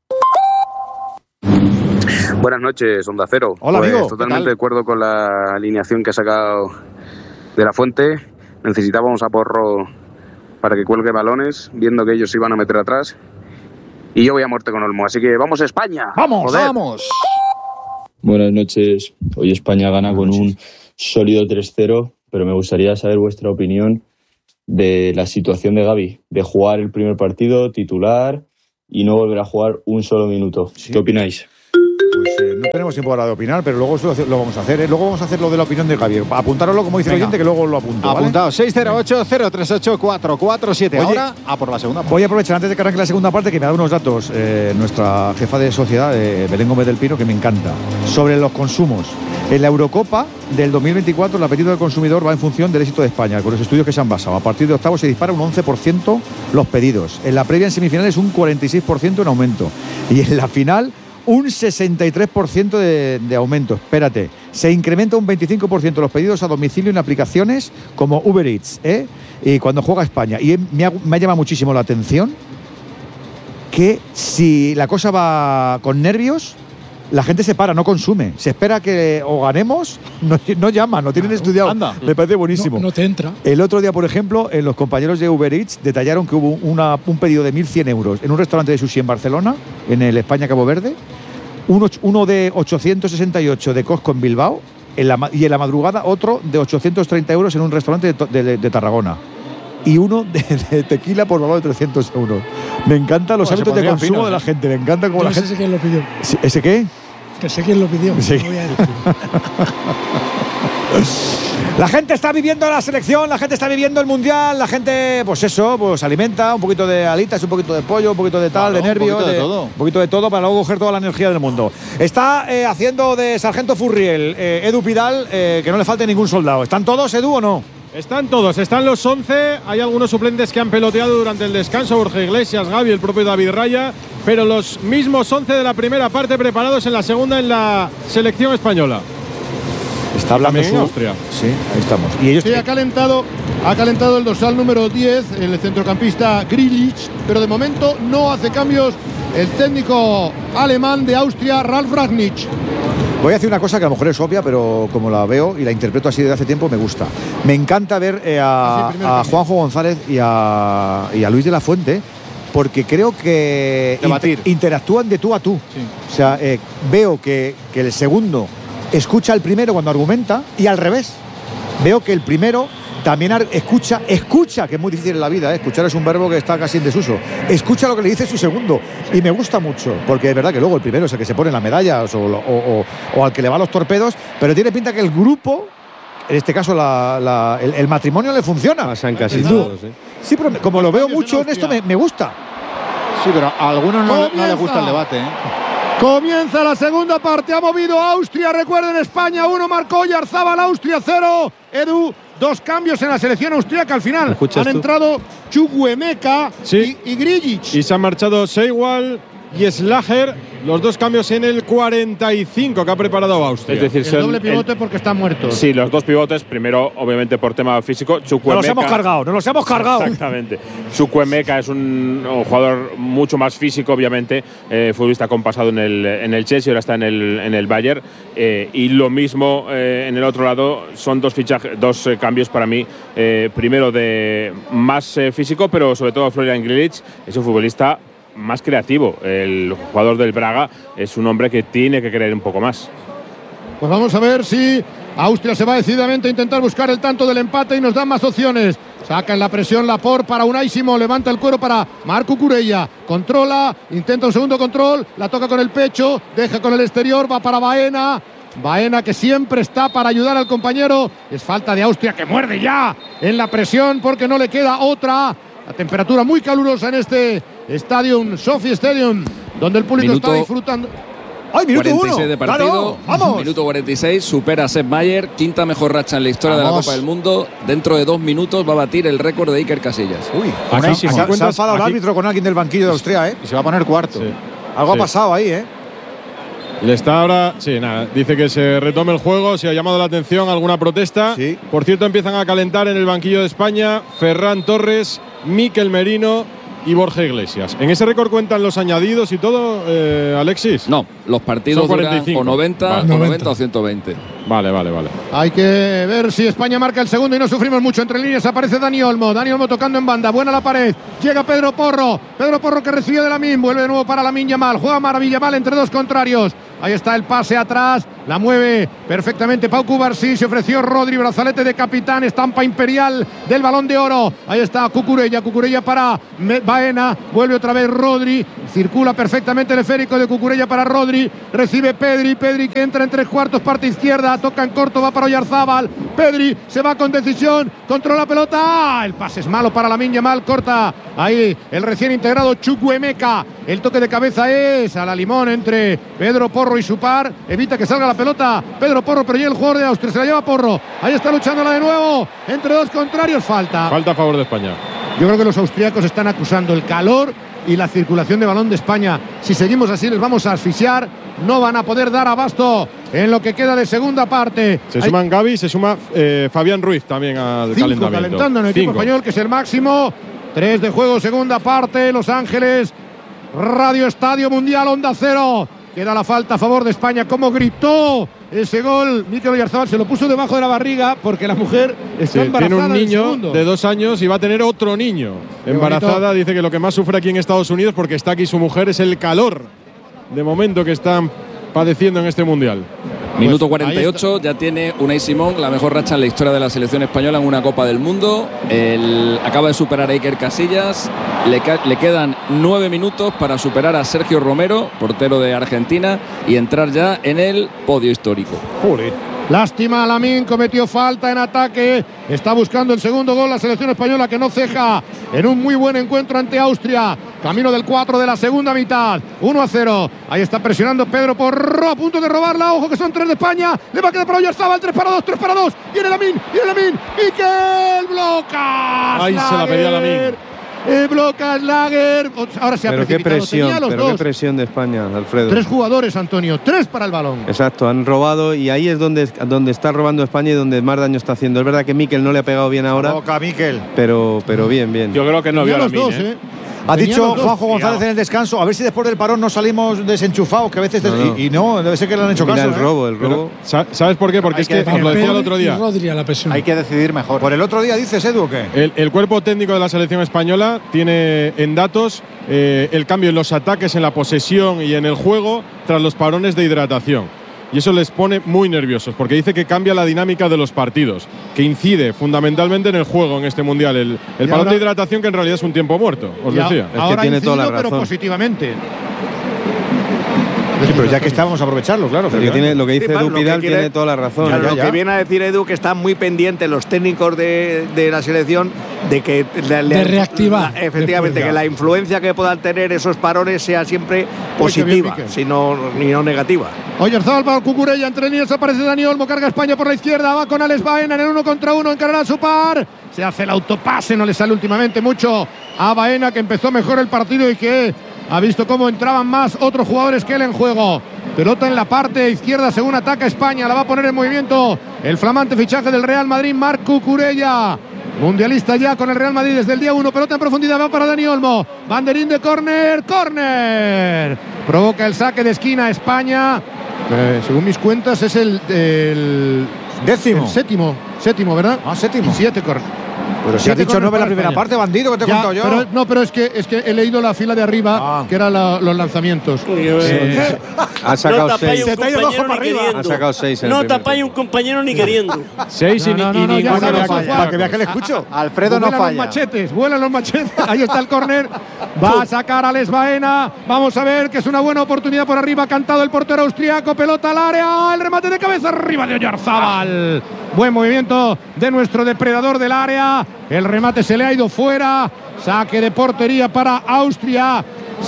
Buenas noches, Onda Cero.
Hola,
pues,
amigo.
Totalmente de acuerdo con la alineación que ha sacado de la Fuente. Necesitábamos a Porro para que cuelgue balones, viendo que ellos se iban a meter atrás. Y yo voy a muerte con Olmo, así que ¡vamos España!
¡Vamos!
Joder.
¡Vamos!
Buenas noches. Hoy España gana con un sólido 3-0, pero me gustaría saber vuestra opinión de la situación de Gavi, de jugar el primer partido titular y no volver a jugar un solo minuto. Sí. ¿Qué opináis?
Pues no tenemos tiempo ahora de opinar, pero luego lo vamos a hacer. Luego vamos a hacer lo de la opinión de Javier. Apuntároslo, como dice el oyente, que luego lo apunto.
Apuntado, ¿vale? 608-038-447. Ahora, por la segunda parte.
Voy a aprovechar, antes de que arranque la segunda parte, que me da unos datos nuestra jefa de sociedad, Belén Gómez del Pino, que me encanta, sobre los consumos. En la Eurocopa del 2024, el apetito del consumidor va en función del éxito de España, con los estudios que se han basado. A partir de octavos se dispara un 11% los pedidos. En la previa, en semifinales, un 46% en aumento. Y en la final, un 63% de aumento. Espérate, se incrementa un 25% los pedidos a domicilio en aplicaciones como Uber Eats, y cuando juega España. Y me ha llamado muchísimo la atención que si la cosa va con nervios, la gente se para, no consume. Se espera que o ganemos, no llaman, no tienen estudiado. Anda. Me parece buenísimo.
No te entra.
El otro día, por ejemplo, los compañeros de Uber Eats detallaron que hubo un pedido de 1.100 euros en un restaurante de sushi en Barcelona, en el España Cabo Verde, uno de 868 de Costco en Bilbao, y en la madrugada otro de 830 euros en un restaurante de Tarragona. Y uno de tequila por valor de 300 euros. Me encantan los hábitos de consumo de la gente. Me encanta cómo la gente.
Sé quién lo pidió.
¿Ese qué?
Que sé quién lo pidió.
Sí.
No voy a decir.
La gente está viviendo la selección, la gente está viviendo el mundial, la gente, pues eso, pues alimenta un poquito de alitas, un poquito de pollo, un poquito de tal, de nervio, un poquito de todo para luego coger toda la energía del mundo. Está haciendo de sargento Furriel Edu Pidal, que no le falte ningún soldado. ¿Están todos, Edu, o no?
Están todos, están los 11. Hay algunos suplentes que han peloteado durante el descanso, Borja Iglesias, Gavi, el propio David Raya, pero los mismos 11 de la primera parte preparados en la segunda en la selección española.
Está hablando
en Austria.
Sí, ahí estamos. Y ellos
ha calentado el dorsal número 10, el centrocampista Grealish, pero de momento no hace cambios el técnico alemán de Austria, Ralf Rangnick.
Voy a decir una cosa que a lo mejor es obvia, pero como la veo y la interpreto así desde hace tiempo, me gusta. Me encanta ver a Juanjo González y a Luis de la Fuente, porque creo que interactúan de tú a tú. Sí. O sea, veo que el segundo escucha al primero cuando argumenta y al revés. Veo que el primero también escucha, que es muy difícil en la vida, escuchar es un verbo que está casi en desuso. Escucha lo que le dice su segundo y me gusta mucho, porque es verdad que luego el primero es el que se pone las medallas o al que le va los torpedos, pero tiene pinta que el grupo, en este caso el matrimonio le funciona.
Pasan casi todos,
Sí, pero como lo veo mucho en esto me gusta.
Sí, pero a algunos no les gusta el debate,
Comienza la segunda parte, ha movido Austria, recuerden, España 1, marcó Oyarzabal, Austria 0. Edu, 2 cambios en la selección austríaca al final. Han entrado Chukwuemeka y Grealish.
Y se han marchado Seiwald y Slager, los 2 cambios en el 45 que ha preparado Austria.
Es decir, el doble pivote porque están muertos.
Sí, los 2 pivotes, primero obviamente por tema físico.
Chukwuemeka, nos los hemos cargado.
Exactamente. Chukwuemeka es un jugador mucho más físico, obviamente, futbolista con pasado en el Chelsea, ahora está en el Bayern, y lo mismo en el otro lado, son 2 cambios para mí, primero de más físico, pero sobre todo Florian Grealish es un futbolista más creativo. El jugador del Braga es un hombre que tiene que creer un poco más.
Pues vamos a ver si Austria se va decididamente a intentar buscar el tanto del empate y nos dan más opciones. Saca en la presión Laporte para Unai Simón, levanta el cuero para Marco Cucurella, controla, intenta un segundo control, la toca con el pecho, deja con el exterior, va para Baena que siempre está para ayudar al compañero. Es falta de Austria, que muerde ya en la presión porque no le queda otra. La temperatura muy calurosa en este Stadium, Sophie Stadium, donde el público está disfrutando.
¡Ay, minuto
46
1!
de partido.
Claro, ¡vamos!
Minuto 46, supera a Sepp Maier, quinta mejor racha en la historia de la Copa del Mundo. Dentro de 2 minutos va a batir el récord de Iker Casillas.
Uy, se ha enfadado el árbitro con alguien del banquillo de Austria,
Y se va a poner cuarto.
Sí.
Algo ha pasado ahí,
Le está ahora, dice que se retome el juego, se ha llamado la atención, alguna protesta.
Sí.
Por cierto, empiezan a calentar en el banquillo de España Ferran Torres, Mikel Merino y Borja Iglesias. ¿En ese récord cuentan los añadidos y todo, Alexis?
No, los partidos duran o 90 o 120.
Vale.
Hay que ver si España marca el segundo y no sufrimos mucho. Entre líneas aparece Dani Olmo tocando en banda, buena la pared, llega Pedro Porro que recibe de Lamine, vuelve de nuevo para Lamine Yamal, juega Maravilla Yamal entre 2 contrarios. Ahí está el pase atrás. La mueve perfectamente Pau Cubarsí. Se ofreció Rodri, brazalete de capitán, estampa imperial del Balón de Oro. Ahí está Cucurella para Baena. Vuelve otra vez Rodri. Circula perfectamente el esférico de Cucurella para Rodri. Recibe Pedri que entra en 3/4, parte izquierda. Toca en corto, va para Oyarzábal. Pedri se va con decisión. Controla la pelota. El pase es malo para Lamine Yamal. Corta ahí el recién integrado Chukwuemeka. El toque de cabeza es a la limón entre Pedro Porro y su par. Evita que salga la pelota Pedro Porro, pero ya el jugador de Austria se la lleva Porro. Ahí está luchándola de nuevo entre dos contrarios. Falta
a favor de España.
Yo creo que los austríacos están acusando el calor y la circulación de balón de España. Si seguimos así les vamos a asfixiar. No van a poder dar abasto en lo que queda de segunda parte.
Se suman Gavi, se suma Fabián Ruiz también al calentamiento.
Calentando en el equipo español, que es el máximo. 3 de juego, segunda parte. Los Ángeles, Radio Estadio Mundial, Onda Cero. Queda la falta a favor de España. Cómo gritó ese gol Mikel Oyarzabal. Se lo puso debajo de la barriga porque la mujer está embarazada.
Tiene un niño de 2 años y va a tener otro niño. Qué embarazada, bonito. Dice que lo que más sufre aquí en Estados Unidos, porque está aquí su mujer, es el calor de momento que están padeciendo en este Mundial.
Minuto 48, ya tiene Unai Simón la mejor racha en la historia de la selección española en una Copa del Mundo. Acaba de superar a Iker Casillas. Le quedan 9 minutos para superar a Sergio Romero, portero de Argentina, y entrar ya en el podio histórico.
Joder. Lástima, Lamine cometió falta en ataque. Está buscando el segundo gol la selección española, que no ceja en un muy buen encuentro ante Austria. Camino del 4 de la segunda mitad. 1-0. Ahí está presionando Pedro Porro, a punto de robarla. Ojo que son 3 de España. Le va a quedar para Oyarzabal. 3-2. Viene Lamine. Mikel bloca.
Ahí se la pedía Lamine.
Bloca Schlager. Ahora se ha
pero
precipitado.
Qué presión de España, Alfredo.
3 jugadores, Antonio. 3 para el balón.
Exacto, han robado y ahí es donde está robando España y donde más daño está haciendo. Es verdad que Mikel no le ha pegado bien ahora.
Boca, Mikel.
Pero bien.
Yo creo que no vio a Lamine,
dos,
Ha dicho Juanjo González en el descanso, a ver si después del parón no salimos desenchufados, que a veces no, debe ser que le han hecho caso.
El robo.
¿Sabes por qué? Porque es que os lo decía el otro día.
Hay que decidir mejor.
¿Por el otro día dices, Edu, o qué?
El cuerpo técnico de la selección española tiene en datos el cambio en los ataques, en la posesión y en el juego tras los parones de hidratación. Y eso les pone muy nerviosos, porque dice que cambia la dinámica de los partidos, que incide fundamentalmente en el juego en este Mundial. El parón de hidratación, que en realidad es un tiempo muerto, os decía.
Es que tiene toda la razón. Pero positivamente.
Sí, pero ya que está, vamos a aprovecharlo, claro.
Lo que dice Edu Pidal tiene toda la razón.
Claro, lo que viene a decir Edu, que están muy pendientes los técnicos de la selección de que
de reactivar.
Efectivamente, que la influencia que puedan tener esos parones sea siempre positiva, sino negativa.
Oyarzabal para Cucurella, entre líneas aparece Dani Olmo, carga España por la izquierda, va con Alex Baena en el 1 contra 1, encarará a su par. Se hace el autopase, no le sale últimamente mucho a Baena, que empezó mejor el partido y que ha visto cómo entraban más otros jugadores que él en juego. Pelota en la parte izquierda según ataca España. La va a poner en movimiento el flamante fichaje del Real Madrid, Marc Cucurella. Mundialista ya con el Real Madrid desde el día 1. Pelota en profundidad, va para Dani Olmo. Banderín de córner. Provoca el saque de esquina España. Según mis cuentas es el
décimo.
El séptimo, ¿verdad?
Séptimo.
7 córner.
Pero si has dicho 9 en la primera parte, bandido, que te he contado yo.
Pero es que he leído la fila de arriba, que eran los lanzamientos.
Ha sacado 6.
Se te ha ido ojo para arriba.
Ha sacado 6.
No tapáis un compañero ni queriendo.
6 y ninguno.
Para que veas que le escucho.
Alfredo no falla.
Vuelan los machetes. Ahí está el córner. Va a sacar a Alex Baena. Vamos a ver que es una buena oportunidad por arriba. Cantado el portero austriaco. Pelota al área. El remate de cabeza arriba de Oyarzabal. Buen movimiento de nuestro depredador del área. El remate se le ha ido fuera. Saque de portería para Austria.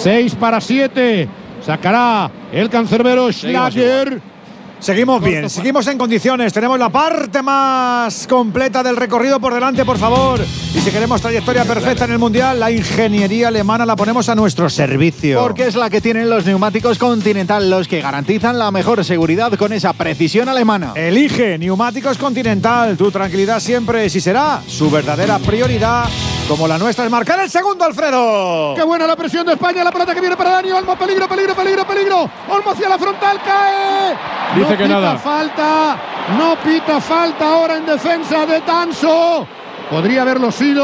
6-7. Sacará el cancerbero Schlager.
Seguimos bien, seguimos en condiciones. Tenemos la parte más completa del recorrido por delante, por favor. Y si queremos trayectoria perfecta en el Mundial, la ingeniería alemana la ponemos a nuestro servicio.
Porque es la que tienen los neumáticos Continental, los que garantizan la mejor seguridad con esa precisión alemana.
Elige Neumáticos Continental. Tu tranquilidad siempre, si será su verdadera prioridad. Como la nuestra es marcar el segundo, Alfredo.
¡Qué buena la presión de España! La pelota que viene para Dani Olmo. Peligro. Olmo hacia la frontal, cae.
Dice que nada.
No pita falta ahora en defensa de Tanso. Podría haberlo sido.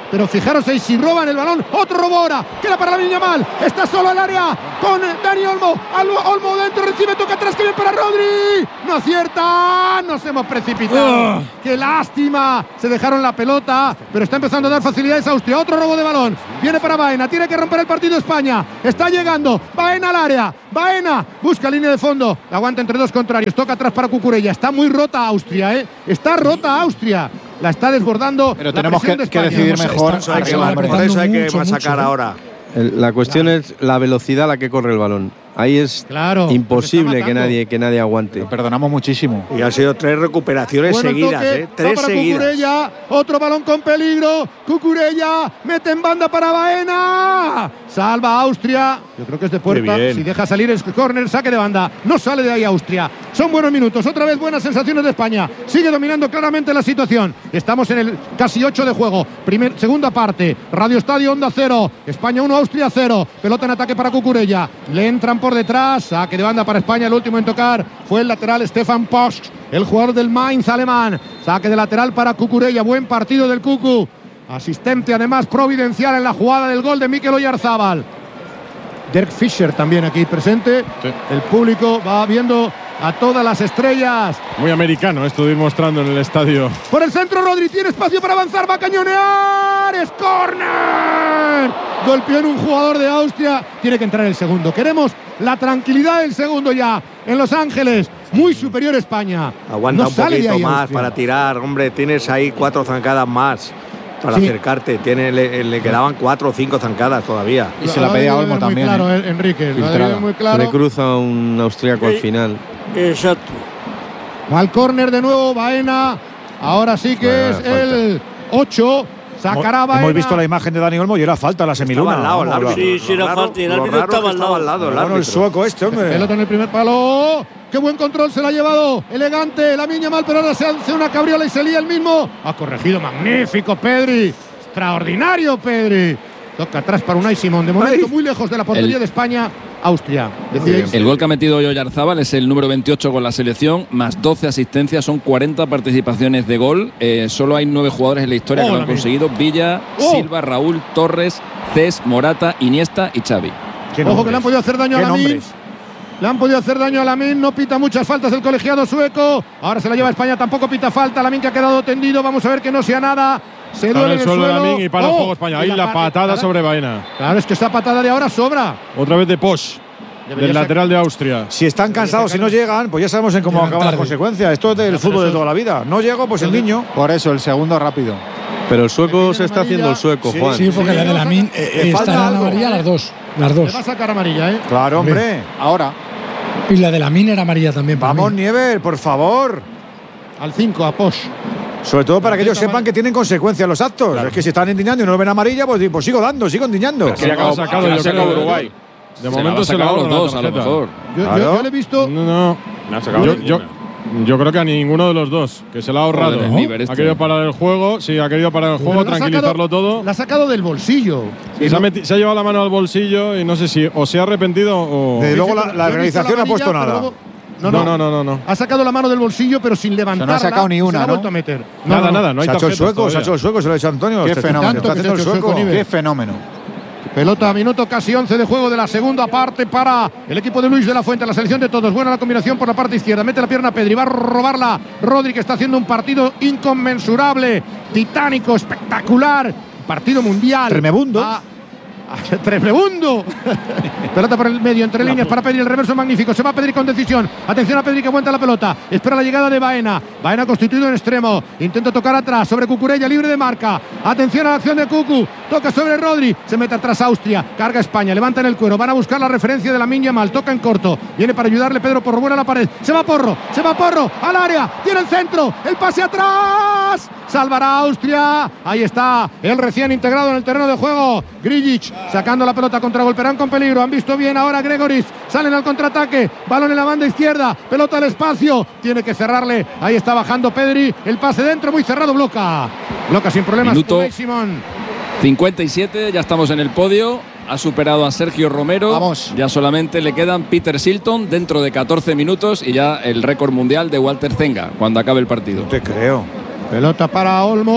pero fijaros ahí si roban el balón. Otro robo ahora, queda para Lamine Yamal, está solo al área con Dani Olmo. Olmo dentro, recibe, toca atrás, que viene para Rodri. No acierta, nos hemos precipitado. Qué lástima, se dejaron la pelota, pero está empezando a dar facilidades a Austria. Otro robo de balón, viene para Baena, tiene que romper el partido España. Está llegando, Baena al área, Baena busca línea de fondo, la aguanta entre dos contrarios, toca atrás para Cucurella. Está muy rota Austria, está rota Austria. La está desbordando.
Pero tenemos que decidir mejor.
Por eso hay que masacar ahora.
La cuestión es la velocidad a la que corre el balón. Ahí es imposible que nadie aguante.
Lo perdonamos muchísimo.
Y han sido 3 recuperaciones seguidas,
toque,
3 seguidas.
Cucurella, otro balón con peligro. Cucurella mete en banda para Baena. Salva a Austria. Yo creo que es de puerta. Si deja salir es córner, saque de banda. No sale de ahí Austria. Son buenos minutos. Otra vez buenas sensaciones de España. Sigue dominando claramente la situación. Estamos en el casi 8 de juego. Segunda parte. Radio Estadio Onda 0. España 1, Austria 0. Pelota en ataque para Cucurella. Le entran por detrás. Saque de banda para España. El último en tocar fue el lateral Stefan Posch, el jugador del Mainz alemán. Saque de lateral para Cucurella. Buen partido del Cucu. Asistente además providencial en la jugada del gol de Mikel Oyarzábal. Dirk Fischer también aquí presente. Sí. El público va viendo a todas las estrellas.
Muy americano, estuvimos mostrando en el estadio.
Por el centro Rodri, tiene espacio para avanzar, va a cañonear. ¡Es córner! Golpeó en un jugador de Austria. Tiene que entrar el segundo. Queremos la tranquilidad del segundo ya en Los Ángeles. Muy superior España.
Aguanta un poquito más para tirar. Hombre, tienes ahí 4 zancadas más para acercarte. Le quedaban 4 o 5 zancadas todavía.
Y se la pedía a Olmo también.
Claro, Enrique. Muy claro.
Le cruza un austríaco al final.
Exacto.
Va al córner de nuevo Baena. Ahora sí que es el 8. Sacará Baena.
Hemos visto la imagen de Dani Olmo y era falta la semiluna.
Sí, era falta. Y el árbitro estaba al lado.
Bueno, el sueco hombre.
Pelota en el primer palo. Qué buen control se la ha llevado. Elegante. Lamine Yamal, pero ahora se hace una cabriola y se lía el mismo. Ha corregido. Magnífico, Pedri. Extraordinario, Pedri. Toca atrás para Unai Simón. De momento muy lejos de la portería de España. Austria.
El gol que ha metido Oyarzábal es el número 28 con la selección, más 12 asistencias, son 40 participaciones de gol. Solo hay 9 jugadores en la historia que lo han conseguido: Villa, Silva, Raúl, Torres, Cés, Morata, Iniesta y Xavi.
Ojo que le han podido hacer daño a Lamine. Le han podido hacer daño a Lamine. No pita muchas faltas el colegiado sueco. Ahora se la lleva España, tampoco pita falta. Lamine que ha quedado tendido. Vamos a ver que no sea nada. Se duele en el suelo.
Lamine y para el juego España. Ahí la patada sobre Baena.
Claro, es que esa patada de ahora sobra.
Otra vez de Posch, del lateral de Austria.
Si están cansados y no llegan, pues ya sabemos en cómo acaban las consecuencias. Esto es del fútbol de toda la vida. No llego, pues el niño.
Por eso, el segundo rápido.
Pero el sueco se está haciendo el sueco, Juan.
Sí, porque la de Lamine está en amarilla las dos.
Le va a sacar amarilla,
Claro, hombre.
Ahora.
Y la de Lamine era amarilla también.
Vamos, Nieves, por favor.
Al 5, a Posch.
Sobre todo para que ellos sepan que tienen consecuencias los actos. Claro. Es que si están indignando y no lo ven amarilla, pues sigo indignando.
Se ha sacado Uruguay. De momento se la
los dos, a lo mejor.
Yo le he visto.
No. Yo creo que a ninguno de los dos, que se la ha ahorrado. Ha querido parar el juego, tranquilizarlo todo.
La ha sacado del bolsillo.
Se ha llevado la mano al bolsillo y no sé si o se ha arrepentido o.
Desde luego la organización no ha puesto nada.
No.
Ha sacado la mano del bolsillo, pero sin levantarla.
No ha sacado ni una,
se la ha vuelto a meter.
Nada. No hay
se ha hecho el sueco, se lo ha hecho Antonio.
Qué fenómeno.
Qué fenómeno. Pelota a minuto casi 11 de juego de la segunda parte para el equipo de Luis de la Fuente, la selección de todos. Buena la combinación por la parte izquierda. Mete la pierna Pedri, va a robarla Rodri, que está haciendo un partido inconmensurable, titánico, espectacular. Partido mundial.
Tremebundo.
Tremebundo. Pelota por el medio, entre líneas para Pedri, el reverso magnífico. Se va a Pedri con decisión. Atención a Pedri que aguanta la pelota. Espera la llegada de Baena. Baena constituido en extremo. Intenta tocar atrás sobre Cucurella, libre de marca. Atención a la acción de Cucu. Toca sobre Rodri. Se mete atrás Austria. Carga España. Levanta en el cuero. Van a buscar la referencia de Lamine Yamal. Toca en corto. Viene para ayudarle Pedro Porro. Buena la pared. Se va Porro. Al área. Tiene el centro. El pase atrás. Salvará Austria. Ahí está el recién integrado en el terreno de juego. Grilic sacando la pelota, contragolpearán con peligro. Han visto bien ahora Gregoris. Salen al contraataque. Balón en la banda izquierda. Pelota al espacio. Tiene que cerrarle. Ahí está bajando Pedri. El pase dentro, muy cerrado. Bloca sin problemas.
Minuto 57. Ya estamos en el podio. Ha superado a Sergio Romero.
Vamos.
Ya solamente le quedan Peter Shilton dentro de 14 minutos y ya el récord mundial de Walter Zenga cuando acabe el partido.
No te creo.
Pelota para Olmo.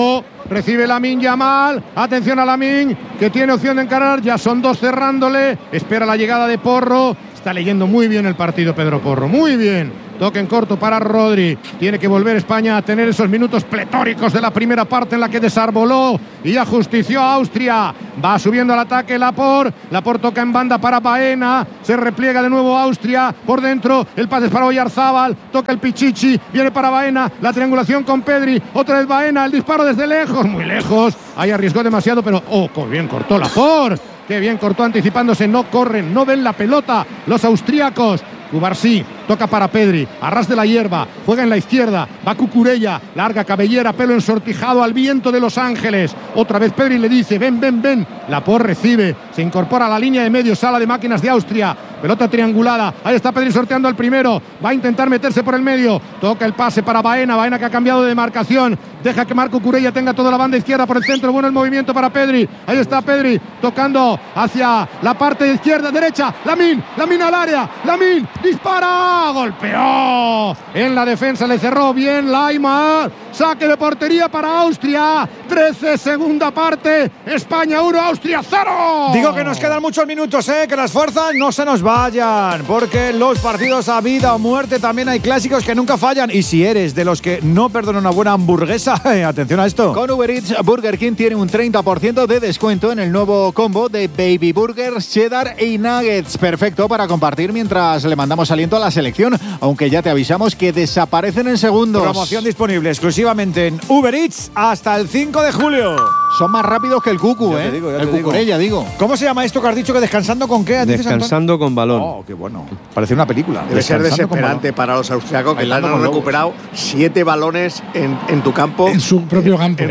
recibe Lamine Yamal, atención a Lamine, que tiene opción de encarar, ya son 2 cerrándole, espera la llegada de Porro, está leyendo muy bien el partido Pedro Porro, muy bien. Toque en corto para Rodri. Tiene que volver España a tener esos minutos pletóricos de la primera parte en la que desarboló y ajustició a Austria. Va subiendo al ataque Laporte. Laporte toca en banda para Baena. Se repliega de nuevo Austria. Por dentro el pase es para Oyarzábal. Toca el Pichichi. Viene para Baena. La triangulación con Pedri. Otra vez Baena. El disparo desde lejos. Muy lejos. Ahí arriesgó demasiado, pero bien cortó Laporte. Qué bien cortó anticipándose. No corren, no ven la pelota los austríacos. Cubarsí toca para Pedri, a ras de la hierba, juega en la izquierda, va Cucurella, larga cabellera, pelo ensortijado al viento de Los Ángeles. Otra vez Pedri le dice, ven. Laporte recibe, se incorpora a la línea de medio, sala de máquinas de Austria. Pelota triangulada, ahí está Pedri sorteando al primero, va a intentar meterse por el medio, toca el pase para Baena que ha cambiado de marcación, deja que Marco Cucurella tenga toda la banda izquierda por el centro, bueno el movimiento para Pedri, ahí está Pedri, tocando hacia la parte izquierda, derecha, Lamine al área, Lamine, dispara, golpeó, en la defensa le cerró bien Laimar, saque de portería para Austria, 13 segunda parte, España 1, Austria 0.
Digo que nos quedan muchos minutos, que las fuerzas no se nos vayan, porque los partidos a vida o muerte también hay clásicos que nunca fallan, y si eres de los que no perdona una buena hamburguesa, atención a esto.
Con Uber Eats, Burger King tiene un 30% de descuento en el nuevo combo de Baby Burgers, Cheddar y Nuggets, perfecto para compartir mientras le mandamos aliento a la selección, aunque ya te avisamos que desaparecen en segundos.
Promoción disponible exclusivamente en Uber Eats hasta el 5 de julio.
Son más rápidos que el Cucu,
el
Cucurella, digo.
¿Cómo se llama esto que has dicho que descansando con qué?
Descansando con balón.
Oh, qué bueno. Parece una película.
Debe ser desesperante para los austriacos que han recuperado 7 balones en tu campo.
En su propio campo.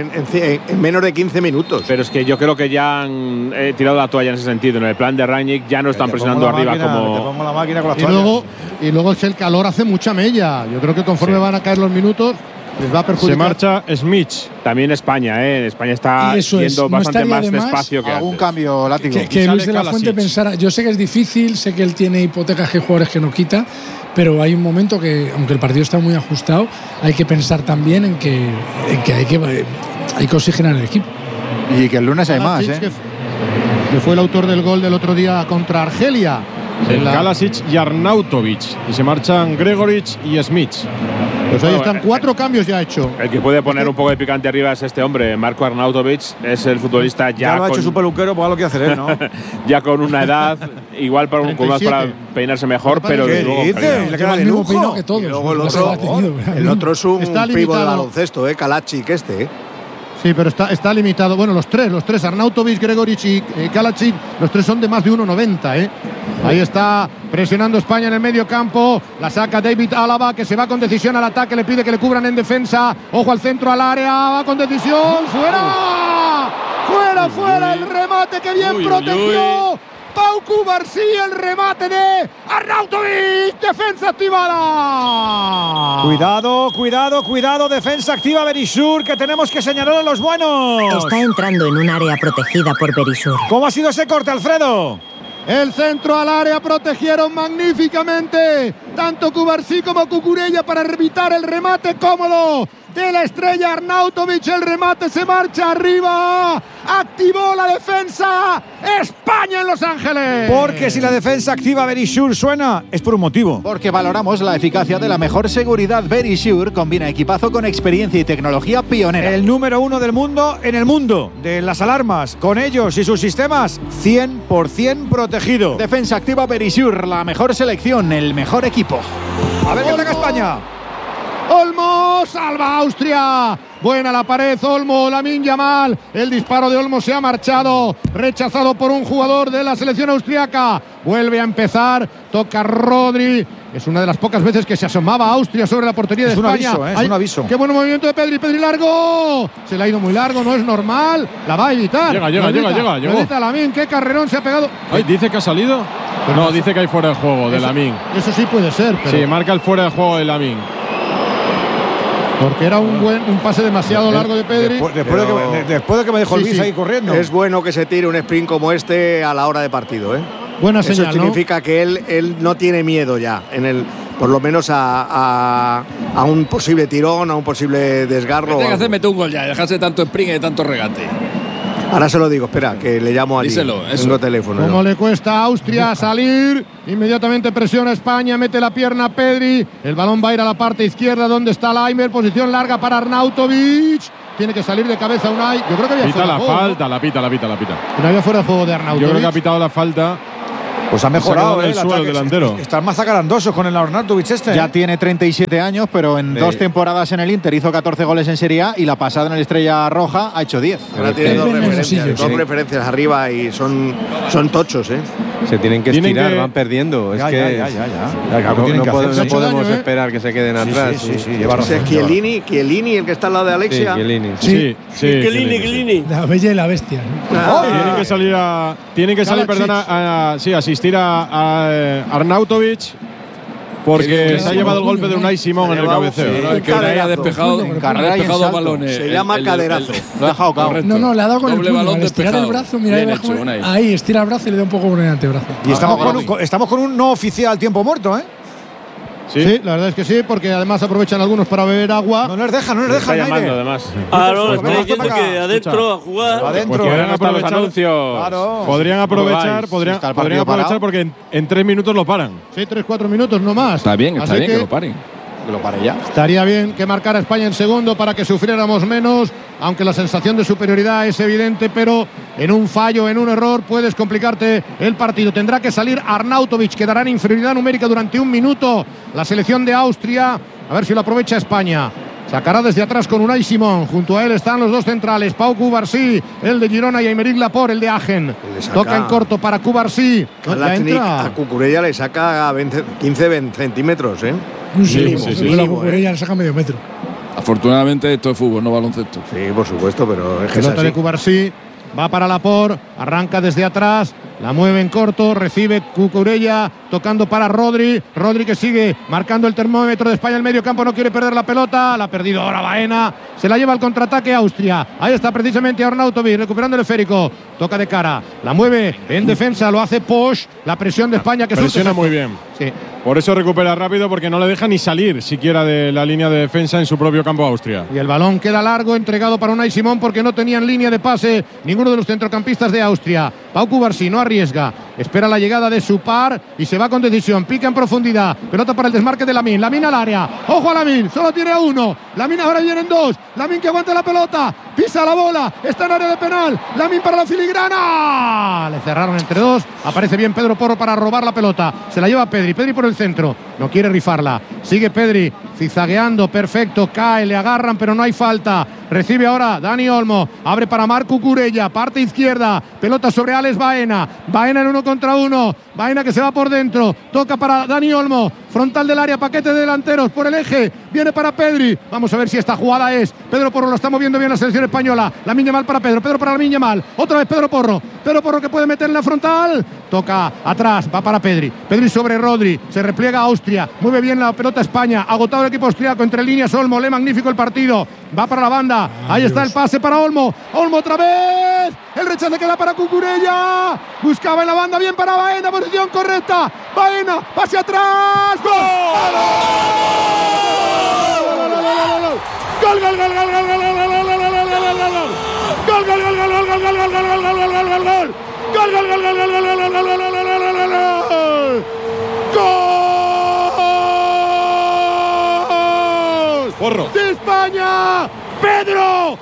En menos de 15 minutos.
Pero es que yo creo que ya han tirado la toalla en ese sentido. En el plan de Rangnick ya no están presionando arriba como…
Te pongo la máquina con las toallas.
Y luego es que el calor hace mucha mella. Yo creo que conforme van a caer los minutos les va a perjudicar.
Se marcha Smith.
También España, España está yendo bastante más despacio que
algún
antes.
Cambio látigo.
Que Luis de la Fuente pensara, yo sé que es difícil, sé que él tiene hipotecas que jugadores que no quita, pero hay un momento que, aunque el partido está muy ajustado, hay que pensar también en que hay que oxigenar el equipo.
Y que el lunes hay más,
que fue el autor del gol del otro día contra Argelia.
Kalasic y Arnautovic. Y se marchan Gregoric y Smith.
Pues ahí están 4 cambios ya hecho.
El que puede poner un poco de picante arriba es este hombre, Marco Arnautovic. Es el futbolista
ya lo ha hecho su peluquero, pues algo que hacer él, ¿no?
Ya con una edad, igual para peinarse mejor, pero
¿qué dices? Le queda de lujo.
Que todos.
Y luego el otro es un pivo de baloncesto, Kalasic
Sí, pero está limitado. Bueno, los tres, Arnautovic, Gregoric y Kalasic, los 3 son de más de 1,90, Ahí está presionando España en el medio campo. La saca David Alaba, que se va con decisión al ataque. Le pide que le cubran en defensa. Ojo al centro, al área. Va con decisión. ¡Fuera! ¡Fuera! El remate que bien protegió Pau Cubarsí, el remate de Arnautovic. Defensa activada.
Cuidado. Defensa activa Berisur, que tenemos que señalar a los buenos.
Está entrando en un área protegida por Berisur.
¿Cómo ha sido ese corte, Alfredo?
El centro al área protegieron magníficamente tanto Cubarsí como Cucurella para evitar el remate cómodo de la estrella Arnautovic. El remate se marcha arriba. Activó la defensa. España en Los Ángeles.
Porque si la defensa activa Berisur suena, es por un motivo.
Porque valoramos la eficacia de la mejor seguridad. Berisur combina equipazo con experiencia y tecnología pionera.
El número 1 del mundo en el mundo de las alarmas. Con ellos y sus sistemas, 100% protegido.
Defensa activa Berisur, la mejor selección, el mejor equipo.
A ver qué ataca España.
Olmo salva a Austria. Buena la pared, Olmo, Lamine Yamal. El disparo de Olmo se ha marchado, rechazado por un jugador de la selección austriaca. Vuelve a empezar, toca Rodri. Es una de las pocas veces que se asomaba Austria sobre la portería de España.
Es un aviso.
Qué buen movimiento de Pedri largo. Se le ha ido muy largo, no es normal. La va a evitar.
Llega.
Maldita Lamine, qué carrerón se ha pegado.
Ay, ¿dice que ha salido? No, dice que hay fuera de juego de Lamine.
Eso sí puede ser, pero…
Sí, marca el fuera de juego de Lamine.
Porque era un pase demasiado largo de Pedri.
Después de que me dejó el bis ahí corriendo.
Es bueno que se tire un sprint como este a la hora de partido,
Buena señal,
eso significa que él no tiene miedo ya. por lo menos a un posible tirón, a un posible desgarro.
Tiene que hacer meter un gol ya, dejarse tanto sprint y tanto regate.
Ahora se lo digo, espera, que le llamo a
Díselo,
tengo teléfono.
¿Cómo le cuesta a Austria salir? Inmediatamente presiona España, mete la pierna Pedri. El balón va a ir a la parte izquierda donde está Laimer. Posición larga para Arnautovic. Tiene que salir de cabeza Unai. Yo creo que había
pita la
juego,
falta,
¿no?
la pita.
No había fuera de juego de Arnautovic.
Yo creo que ha pitado la falta.
Pues ha mejorado
el suelo delantero.
Están más acarandosos con el Arnautovic este.
Ya tiene 37 años, pero en 2 temporadas en el Inter hizo 14 goles en Serie A y la pasada en el Estrella Roja ha hecho 10.
Ahora tiene dos referencias arriba y son tochos, ¿eh?
Se tienen que estirar, van perdiendo. Es que no podemos esperar que se queden atrás.
Es Chiellini, el que está al lado de Alexia.
Sí,
Chiellini.
La bella y la bestia.
Tienen que salir, perdona, asistir a Arnautovic porque se ha llevado el golpe de Unai Simón en el cabeceo.
Que Unai ha despejado dos balones.
Se llama caderazo.
Lo ha dejado cao.
No, le ha dado con el puño. Al estirar el brazo, mira, ahí estira el brazo y le da un poco con el antebrazo.
Y estamos con un no oficial tiempo muerto, ¿eh?
Sí, la verdad es que sí, porque además aprovechan algunos para beber agua.
No les deja.
Está llamando, además.
Claro, está diciendo que adentro a jugar.
Adentro. Podrían aprovechar los anuncios. Claro. Podrían aprovechar porque en 3 minutos lo paran.
Sí, 3-4 minutos no más.
Está bien que lo paren.
Que lo pare ya.
Estaría bien que marcara España en segundo para que sufriéramos menos, aunque la sensación de superioridad es evidente, pero en un fallo, en un error, puedes complicarte el partido. Tendrá que salir Arnautovic, quedará en inferioridad numérica durante 1 minuto la selección de Austria. A ver si lo aprovecha España. Sacará desde atrás con Unai Simón. Junto a él están los 2 centrales, Pau Cubarsí, el de Girona, y Aymeric Laporte, el de Agen. Toca en corto para Cubarsí.
A Cucurella le saca 15 centímetros, ¿eh?
Sí. A Cucurella le saca medio metro.
Afortunadamente esto es fútbol, no baloncesto.
Sí, por supuesto, pero es que
pelota de Cubarsí. Va para Laporte, arranca desde atrás, la mueve en corto, recibe Cucurella, tocando para Rodri que sigue marcando el termómetro de España, el medio campo, no quiere perder la pelota, la ha perdido ahora Baena, se la lleva al contraataque Austria, ahí está precisamente Arnautovic recuperando el esférico, toca de cara, la mueve en defensa, lo hace Posch, la presión de España que
presiona muy bien.
Sí.
Por eso recupera rápido, porque no le deja ni salir siquiera de la línea de defensa en su propio campo Austria.
Y el balón queda largo, entregado para Unai Simón, porque no tenían línea de pase ninguno de los centrocampistas de Austria. Pau Cubarsí no arriesga, espera la llegada de su par y se va con decisión, pica en profundidad, pelota para el desmarque de Lamine al área, ojo a Lamine, solo tiene a 1, Lamine ahora vienen 2, Lamine que aguanta la pelota, pisa la bola, está en área de penal, Lamine para la filigrana, le cerraron entre 2, aparece bien Pedro Porro para robar la pelota, se la lleva Pedri por el centro, no quiere rifarla, sigue Pedri, cizagueando, perfecto, cae, le agarran pero no hay falta, recibe ahora Dani Olmo, abre para Marco Cucurella, parte izquierda, pelota sobre Alex Baena en 1 contra 1, Baena que se va por dentro, toca para Dani Olmo, frontal del área, paquete de delanteros por el eje, viene para Pedri, vamos a ver si esta jugada es, Pedro Porro, lo está moviendo bien la selección española, Lamine Yamal para Pedro para Lamine Yamal, otra vez Pedro Porro que puede meter en la frontal, toca atrás, va para Pedri sobre Rodri, se repliega Austria, mueve bien la pelota España, agotado el equipo austriaco, entre líneas Olmo, lee magnífico el partido, va para la banda, ahí está el pase para Olmo otra vez, el rechace que da para Cucurella, buscaba en la banda, bien para Baena, posición correcta, Baena, pase atrás, ¡gol!
Porro
de España, Pedro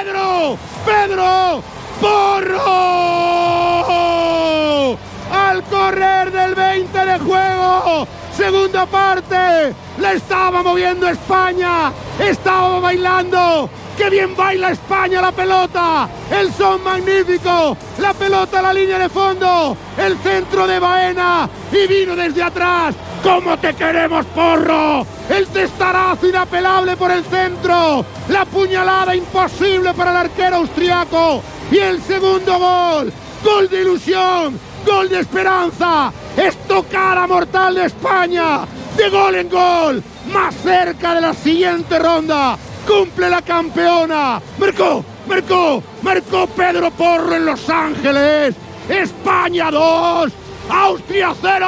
Porro, al correr del 20 de juego, segunda parte, la estaba moviendo España, estaba bailando, qué bien baila España la pelota, el son magnífico, la pelota a la línea de fondo, el centro de Baena y vino desde atrás, ¡cómo te queremos, Porro! El testarazo inapelable por el centro, la puñalada imposible para el arquero austriaco y el segundo gol de ilusión, gol de esperanza, estocada mortal de España, de gol en gol, más cerca de la siguiente ronda, cumple la campeona, marcó Pedro Porro en Los Ángeles, España 2, ¡Austria 0!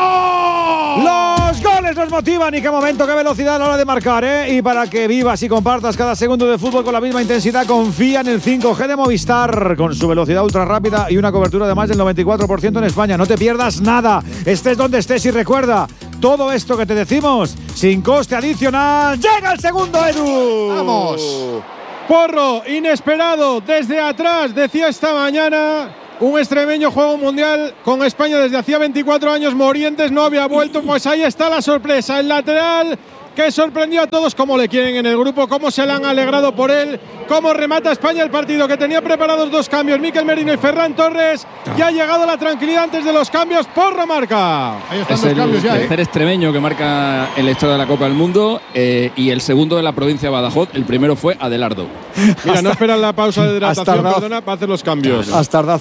Los goles nos motivan y qué momento, qué velocidad a la hora de marcar, ¿eh? Y para que vivas y compartas cada segundo de fútbol con la misma intensidad, confía en el 5G de Movistar, con su velocidad ultra rápida y una cobertura de más del 94% en España. No te pierdas nada, estés donde estés, y recuerda, todo esto que te decimos, sin coste adicional. ¡Llega el segundo, Edu!
¡Vamos! Porro, inesperado, desde atrás, decía esta mañana. Un extremeño juega un mundial con España desde hacía 24 años. Morientes no había vuelto. Pues ahí está la sorpresa. El lateral que sorprendió a todos, cómo le quieren en el grupo, cómo se le han alegrado por él, cómo remata España el partido, que tenía preparados 2 cambios, Mikel Merino y Ferran Torres. Ya ha llegado la tranquilidad antes de los cambios. Porro marca.
Ahí están los cambios ya. El tercer extremeño que marca en la historia de la Copa del Mundo, y el segundo de la provincia de Badajoz. El primero fue Adelardo.
Mira, no esperan la pausa de hidratación, perdona, para hacer los cambios.
Has tardado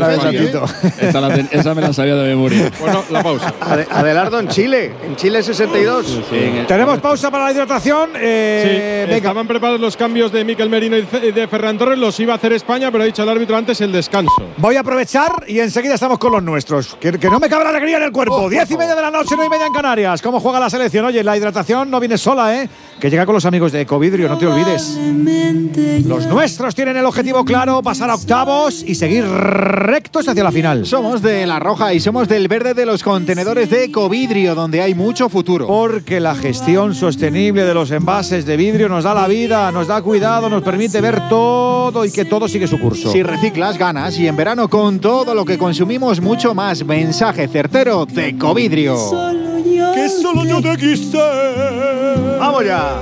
0,9
Esa me la sabía de memoria.
Bueno, la pausa.
Adelardo en Chile 62.
Sí. Tenemos pausa para la hidratación.
Venga. Estaban preparados los cambios de Mikel Merino y de Ferran Torres. Los iba a hacer España, pero ha dicho el árbitro antes el descanso.
Voy a aprovechar y enseguida estamos con los nuestros. Que no me cabe la alegría en el cuerpo. 10:30 de la noche, 9:30 en Canarias. ¿Cómo juega la selección? Oye, la hidratación no viene sola, ¿eh? Que llega con los amigos de Ecovidrio, no te olvides. Los nuestros tienen el objetivo claro: pasar a octavos y seguir rectos hacia la final.
Somos de la roja y somos del verde de los contenedores de Ecovidrio, donde hay mucho futuro.
Porque la gestión sostenible de los envases de vidrio nos da la vida, nos da cuidado, nos permite ver todo y que todo sigue su curso.
Si reciclas, ganas, y en verano con todo lo que consumimos, mucho más. Mensaje certero de Ecovidrio.
Que solo yo te quise. ¡Vamos ya!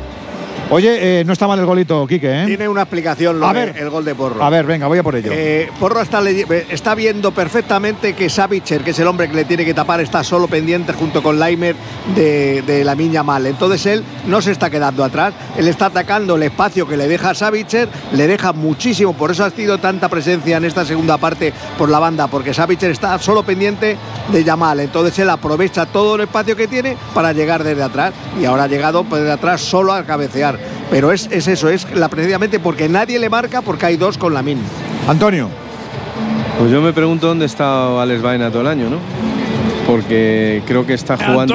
Oye, no está mal el golito, Quique, ¿eh?
Tiene una explicación el gol de Porro.
A ver, venga, voy a por ello.
Porro está viendo perfectamente que Savitzer, que es el hombre que le tiene que tapar, está solo pendiente junto con Laimer de Lamine Yamal. Entonces él no se está quedando atrás, él está atacando el espacio que le deja Savitzer, le deja muchísimo, por eso ha sido tanta presencia en esta segunda parte por la banda, porque Savitzer está solo pendiente de Yamal. Entonces él aprovecha todo el espacio que tiene para llegar desde atrás, y ahora ha llegado desde atrás solo a cabecear. Pero es eso, precisamente porque nadie le marca, porque hay 2 con Lamine.
Antonio.
Pues yo me pregunto dónde está Alex Baena todo el año, ¿no? Porque creo que está jugando.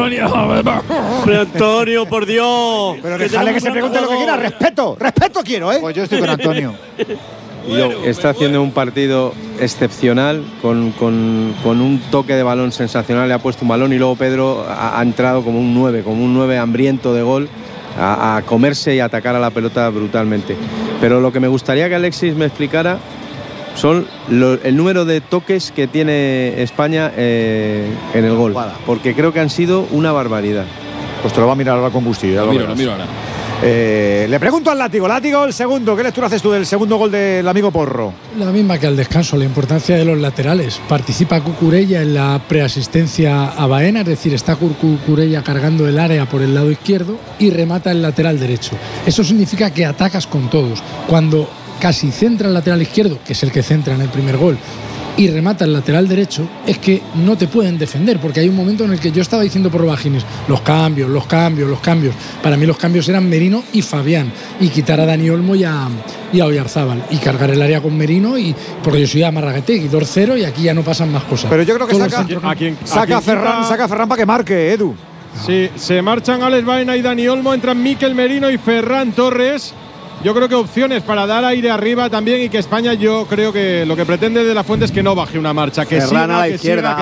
Antonio, por Dios.
Pero déjale que se pregunte lo que quiera. Respeto quiero, ¿eh?
Pues yo estoy con Antonio.
Está haciendo un partido excepcional, con un toque de balón sensacional. Le ha puesto un balón y luego Pedro ha entrado como un 9 hambriento de gol, a comerse y atacar a la pelota brutalmente. Pero lo que me gustaría que Alexis me explicara son el número de toques que tiene España en el gol, porque creo que han sido una barbaridad.
Pues te lo va a mirar ahora con Busti.
Lo miro ahora.
Le pregunto al Látigo, el segundo, ¿qué lectura haces tú del segundo gol del amigo Porro?
La misma que al descanso, la importancia de los laterales. Participa Cucurella en la preasistencia a Baena, es decir, está Cucurella cargando el área por el lado izquierdo y remata el lateral derecho. Eso significa que atacas con todos. Cuando casi centra el lateral izquierdo, que es el que centra en el primer gol, y remata el lateral derecho, es que no te pueden defender, porque hay un momento en el que yo estaba diciendo por bajines, los cambios. Para mí los cambios eran Merino y Fabián, y quitar a Dani Olmo y a Oyarzábal, y cargar el área con Merino, porque yo soy a Marraguetegui, 2-0, y aquí ya no pasan más cosas.
Pero yo creo que saca a Ferran para que marque, Edu.
Sí, se marchan Alex Baena y Dani Olmo, entran Mikel Merino y Ferran Torres. Yo creo que opciones para dar aire arriba también, y que España, yo creo que lo que pretende de la Fuente es que no baje una marcha, que
Ferran
siga,
a la izquierda,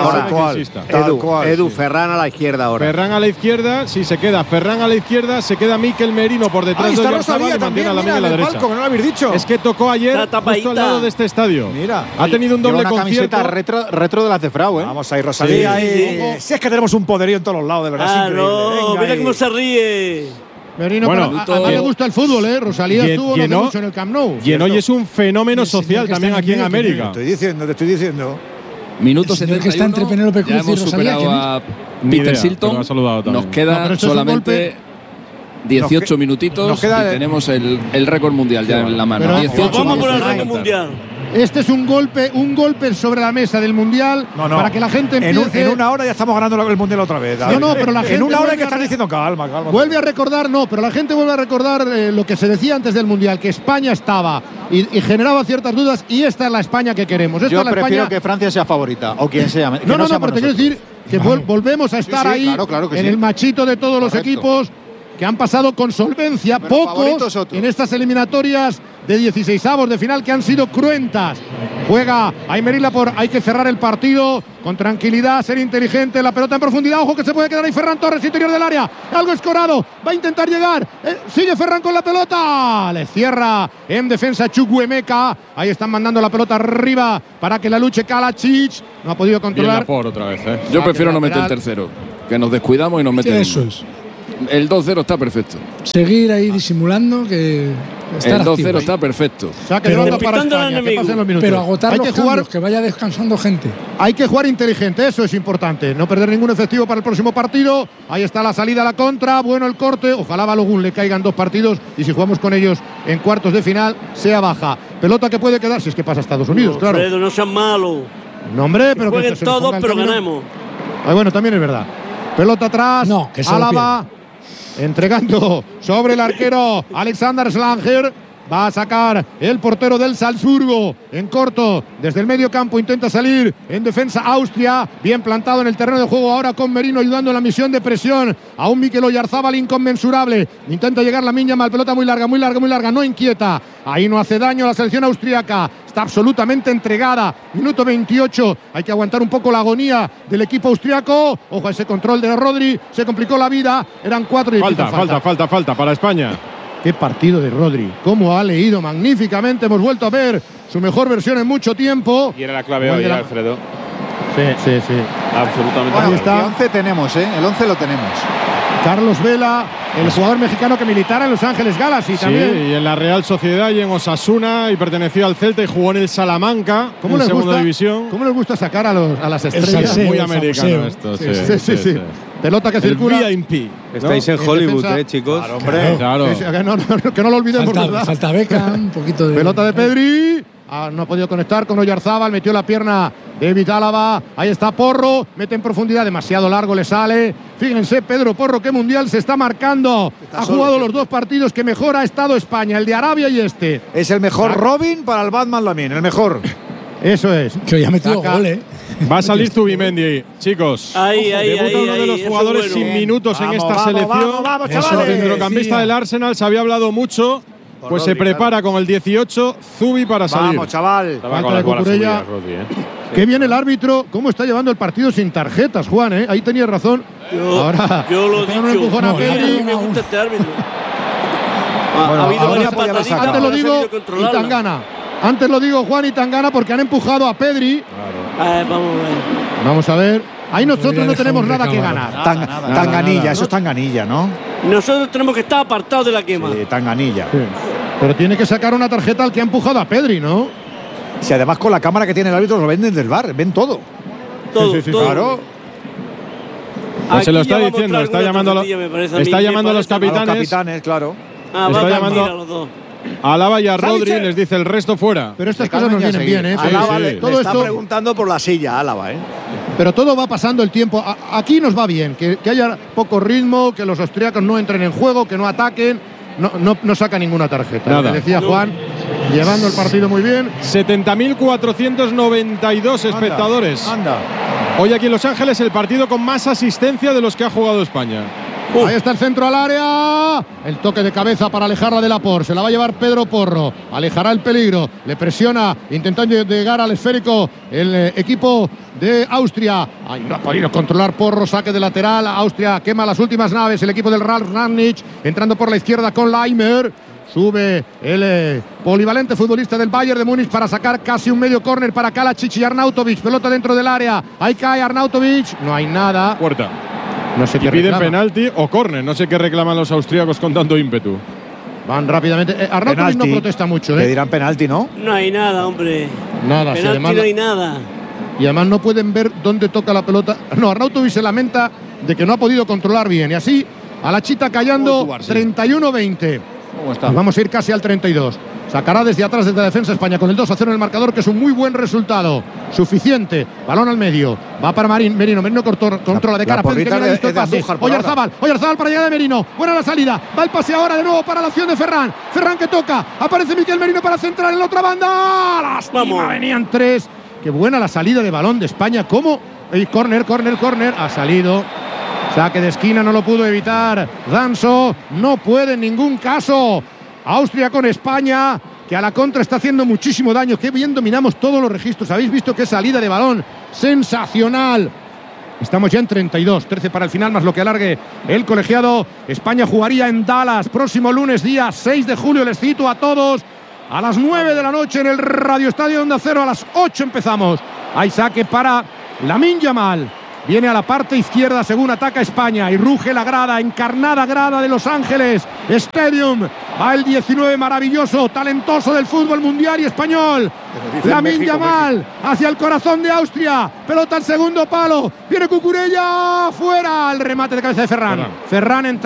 Edu, Ferran a la izquierda ahora.
Ferran a la izquierda, sí, se queda Ferran a la izquierda, se queda Mikel Merino por detrás de Oyarzábal y mantiene a Lamine a la derecha.
Palco, que no lo habéis dicho.
Es que tocó ayer justo al lado de este estadio.
Mira,
ha tenido un doble
una
concierto.
Camiseta retro de la Cefrau, ¿eh?
Vamos ahí, Rosalía. Si es que tenemos un poderío en todos los lados, de verdad.
No, mira cómo se ríe.
Merino, bueno, a mí me gusta el fútbol, ¿eh? Rosalía estuvo mucho en el Camp Nou.
Y hoy es un fenómeno social también aquí en América.
Te estoy diciendo.
Minuto 71.
Que está entre Penélope Cruz
ya hemos
y Rosalía,
superado a Peter Shilton. Nos queda solamente 18 minutitos y tenemos el récord mundial ya en la mano. 18
vamos por el récord mundial.
Este es un golpe sobre la mesa del Mundial para que la gente empiece.
En una hora ya estamos ganando el Mundial otra vez.
No, pero la gente.
En una hora hay que estar diciendo calma.
Vuelve a recordar, pero la gente vuelve a recordar lo que se decía antes del Mundial, que España estaba y generaba ciertas dudas, y esta es la España que queremos.
Yo prefiero que Francia sea favorita, o quien sea.
No, pero te quiero decir que volvemos a estar ahí, claro en el machito de todos los equipos que han pasado con solvencia, pocos en estas eliminatorias de 16avos de final que han sido cruentas. Juega Aymeric Laporte, hay que cerrar el partido con tranquilidad, ser inteligente, la pelota en profundidad, ojo que se puede quedar ahí Ferran Torres, interior del área, algo escorado, va a intentar llegar, sigue Ferran con la pelota, le cierra en defensa Chukwuemeka, ahí están mandando la pelota arriba para que la luche Kalajdzic, no ha podido controlar.
Laporte otra vez, Yo prefiero no meter el tercero, que nos descuidamos y nos meten.
Eso es.
El 2-0 está perfecto.
Seguir ahí disimulando que
el 2-0 está perfecto.
Pero agotar los cambios, que vaya descansando gente. Hay que jugar inteligente, eso es importante. No perder ningún efectivo para el próximo partido. Ahí está la salida a la contra. Bueno el corte. Ojalá a Balogun le caigan 2 partidos y si jugamos con ellos en cuartos de final sea baja. Pelota que puede quedar si es que pasa a Estados Unidos, claro.
Alfredo, no sean malos.
No, hombre, pero
jueguen todos, pero ganemos.
Bueno, también es verdad. Pelota atrás.
No, que se
Álava. Entregando sobre el arquero Alexander Schlanger. Va a sacar el portero del Salzburgo en corto desde el medio campo, intenta salir en defensa Austria, bien plantado en el terreno de juego ahora con Merino ayudando en la misión de presión a un Mikel Oyarzábal inconmensurable, intenta llegar la Minya mal, pelota muy larga, no inquieta, ahí no hace daño la selección austriaca, está absolutamente entregada, minuto 28, hay que aguantar un poco la agonía del equipo austriaco, ojo a ese control de Rodri, se complicó la vida, eran 4 y
falta para España.
Qué partido de Rodri, cómo ha leído magníficamente, hemos vuelto a ver su mejor versión en mucho tiempo.
Y era la clave hoy, Alfredo.
Sí.
Absolutamente.
Ahí está.
El 11 tenemos, el 11 lo tenemos.
Carlos Vela, el jugador mexicano que militara en Los Ángeles Galaxy también.
Sí, y en la Real Sociedad y en Osasuna, y perteneció al Celta y jugó en el Salamanca, en segunda división.
¿Cómo les gusta sacar a las estrellas?
Es muy americano esto.
Sí. Pelota que circula.
VIP.
Estáis en Hollywood, chicos.
Claro, hombre.
Claro.
Que no lo olvidemos.
Falta Beckham, un poquito de.
Pelota de Pedri. No ha podido conectar con Oyarzábal, metió la pierna David Álava, ahí está Porro, mete en profundidad, demasiado largo le sale. Fíjense, Pedro Porro, qué mundial se está marcando. Ha jugado los 2 partidos que mejor ha estado España, el de Arabia y este.
Es el mejor Robin para el Batman Lamine, el mejor.
Eso es.
Que hoy ha metido gol,
Va a salir Zubimendi, chicos. Debuta uno de los jugadores sin minutos en esta selección. El centrocampista del Arsenal, se había hablado mucho. Pues se prepara con el 18, Zubi para salir.
Vamos, chaval.
Falta de Cucurella. Qué bien el árbitro, cómo está llevando el partido sin tarjetas, Juan, Ahí tenías razón. Ahora,
yo lo he dicho.
Un empujón a Pedri.
Me gusta este árbitro.
Antes lo digo y Tangana. Antes lo digo, Juan y Tangana, porque han empujado a Pedri. Vamos a ver. Ahí nosotros no tenemos nada que ganar.
Tanganilla, eso es Tanganilla, ¿no?
Nosotros tenemos que estar apartados de la quema.
Sí, Tanganilla.
Sí. Pero tiene que sacar una tarjeta al que ha empujado a Pedri, ¿no?
Si además con la cámara que tiene el árbitro lo ven desde el bar, ven todo.
Todo,
todo. Claro.
Pues se lo está diciendo, está llamando a los capitanes.
A los capitanes, claro.
Está llamando a los dos. A Álava y a Rodri, les dice el resto fuera.
Pero estas cosas nos vienen bien,
Álava todo está preguntando por la silla, Álava,
Pero todo va pasando el tiempo. Aquí nos va bien, que haya poco ritmo, que los austriacos no entren en juego, que no ataquen. No saca ninguna tarjeta.
Nada.
Lo que decía Juan, llevando el partido muy bien.
70.492 espectadores.
Anda.
Hoy aquí en Los Ángeles el partido con más asistencia de los que ha jugado España.
Ahí está el centro al área. El toque de cabeza para alejarla de Laporte. Se la va a llevar Pedro Porro. Alejará el peligro. Le presiona intentando llegar al esférico el equipo de Austria. Ay, no ha podido controlar Porro. Saque de lateral. Austria quema las últimas naves. El equipo del Ralf Rangnick entrando por la izquierda con Leimer. Sube el polivalente futbolista del Bayern de Múnich para sacar casi un medio córner para Kalajdzic y Arnautovic. Pelota dentro del área. Ahí cae Arnautovic. No hay nada.
Puerta.
No sé qué
piden
reclama.
Penalti o córner. No sé qué reclaman los austríacos con tanto ímpetu.
Van rápidamente. Arnautovic no protesta mucho.
Le dirán penalti, ¿no?
No hay nada, hombre.
Nada.
Penalti
además,
no hay nada.
Y además no pueden ver dónde toca la pelota. No, Arnautovic se lamenta de que no ha podido controlar bien. Y así, a la chita callando, 31-20. Vamos a ir casi al 32. Sacará desde atrás desde la defensa España con el 2-0 en el marcador, que es un muy buen resultado. Suficiente. Balón al medio. Va para Merino. Merino controla de cara. Pedri, que viene listo el pase. Oyarzabal para llegar de Merino. Buena la salida. Va el pase ahora de nuevo para la acción de Ferran. Ferran que toca. Aparece Miquel Merino para centrar en la otra banda. Lástima. Venían 3. Qué buena la salida de balón de España. ¿Cómo? Córner. Ha salido. Saque de esquina, no lo pudo evitar Danso. No puede en ningún caso. Austria con España, que a la contra está haciendo muchísimo daño. Qué bien dominamos todos los registros. Habéis visto qué salida de balón sensacional. Estamos ya en 32, 13 para el final, más lo que alargue el colegiado. España jugaría en Dallas próximo lunes, día 6 de julio. Les cito a todos a las 9 de la noche en el Radio Estadio Onda Cero. A las 8 empezamos. Hay saque para Lamine Yamal. Viene a la parte izquierda según ataca España y ruge la grada, encarnada grada de Los Ángeles Stadium. Va el 19 maravilloso, talentoso del fútbol mundial y español. Lamine Yamal hacia el corazón de Austria. Pelota al segundo palo. Viene Cucurella, fuera. El remate de cabeza de Ferran. Ferran entra.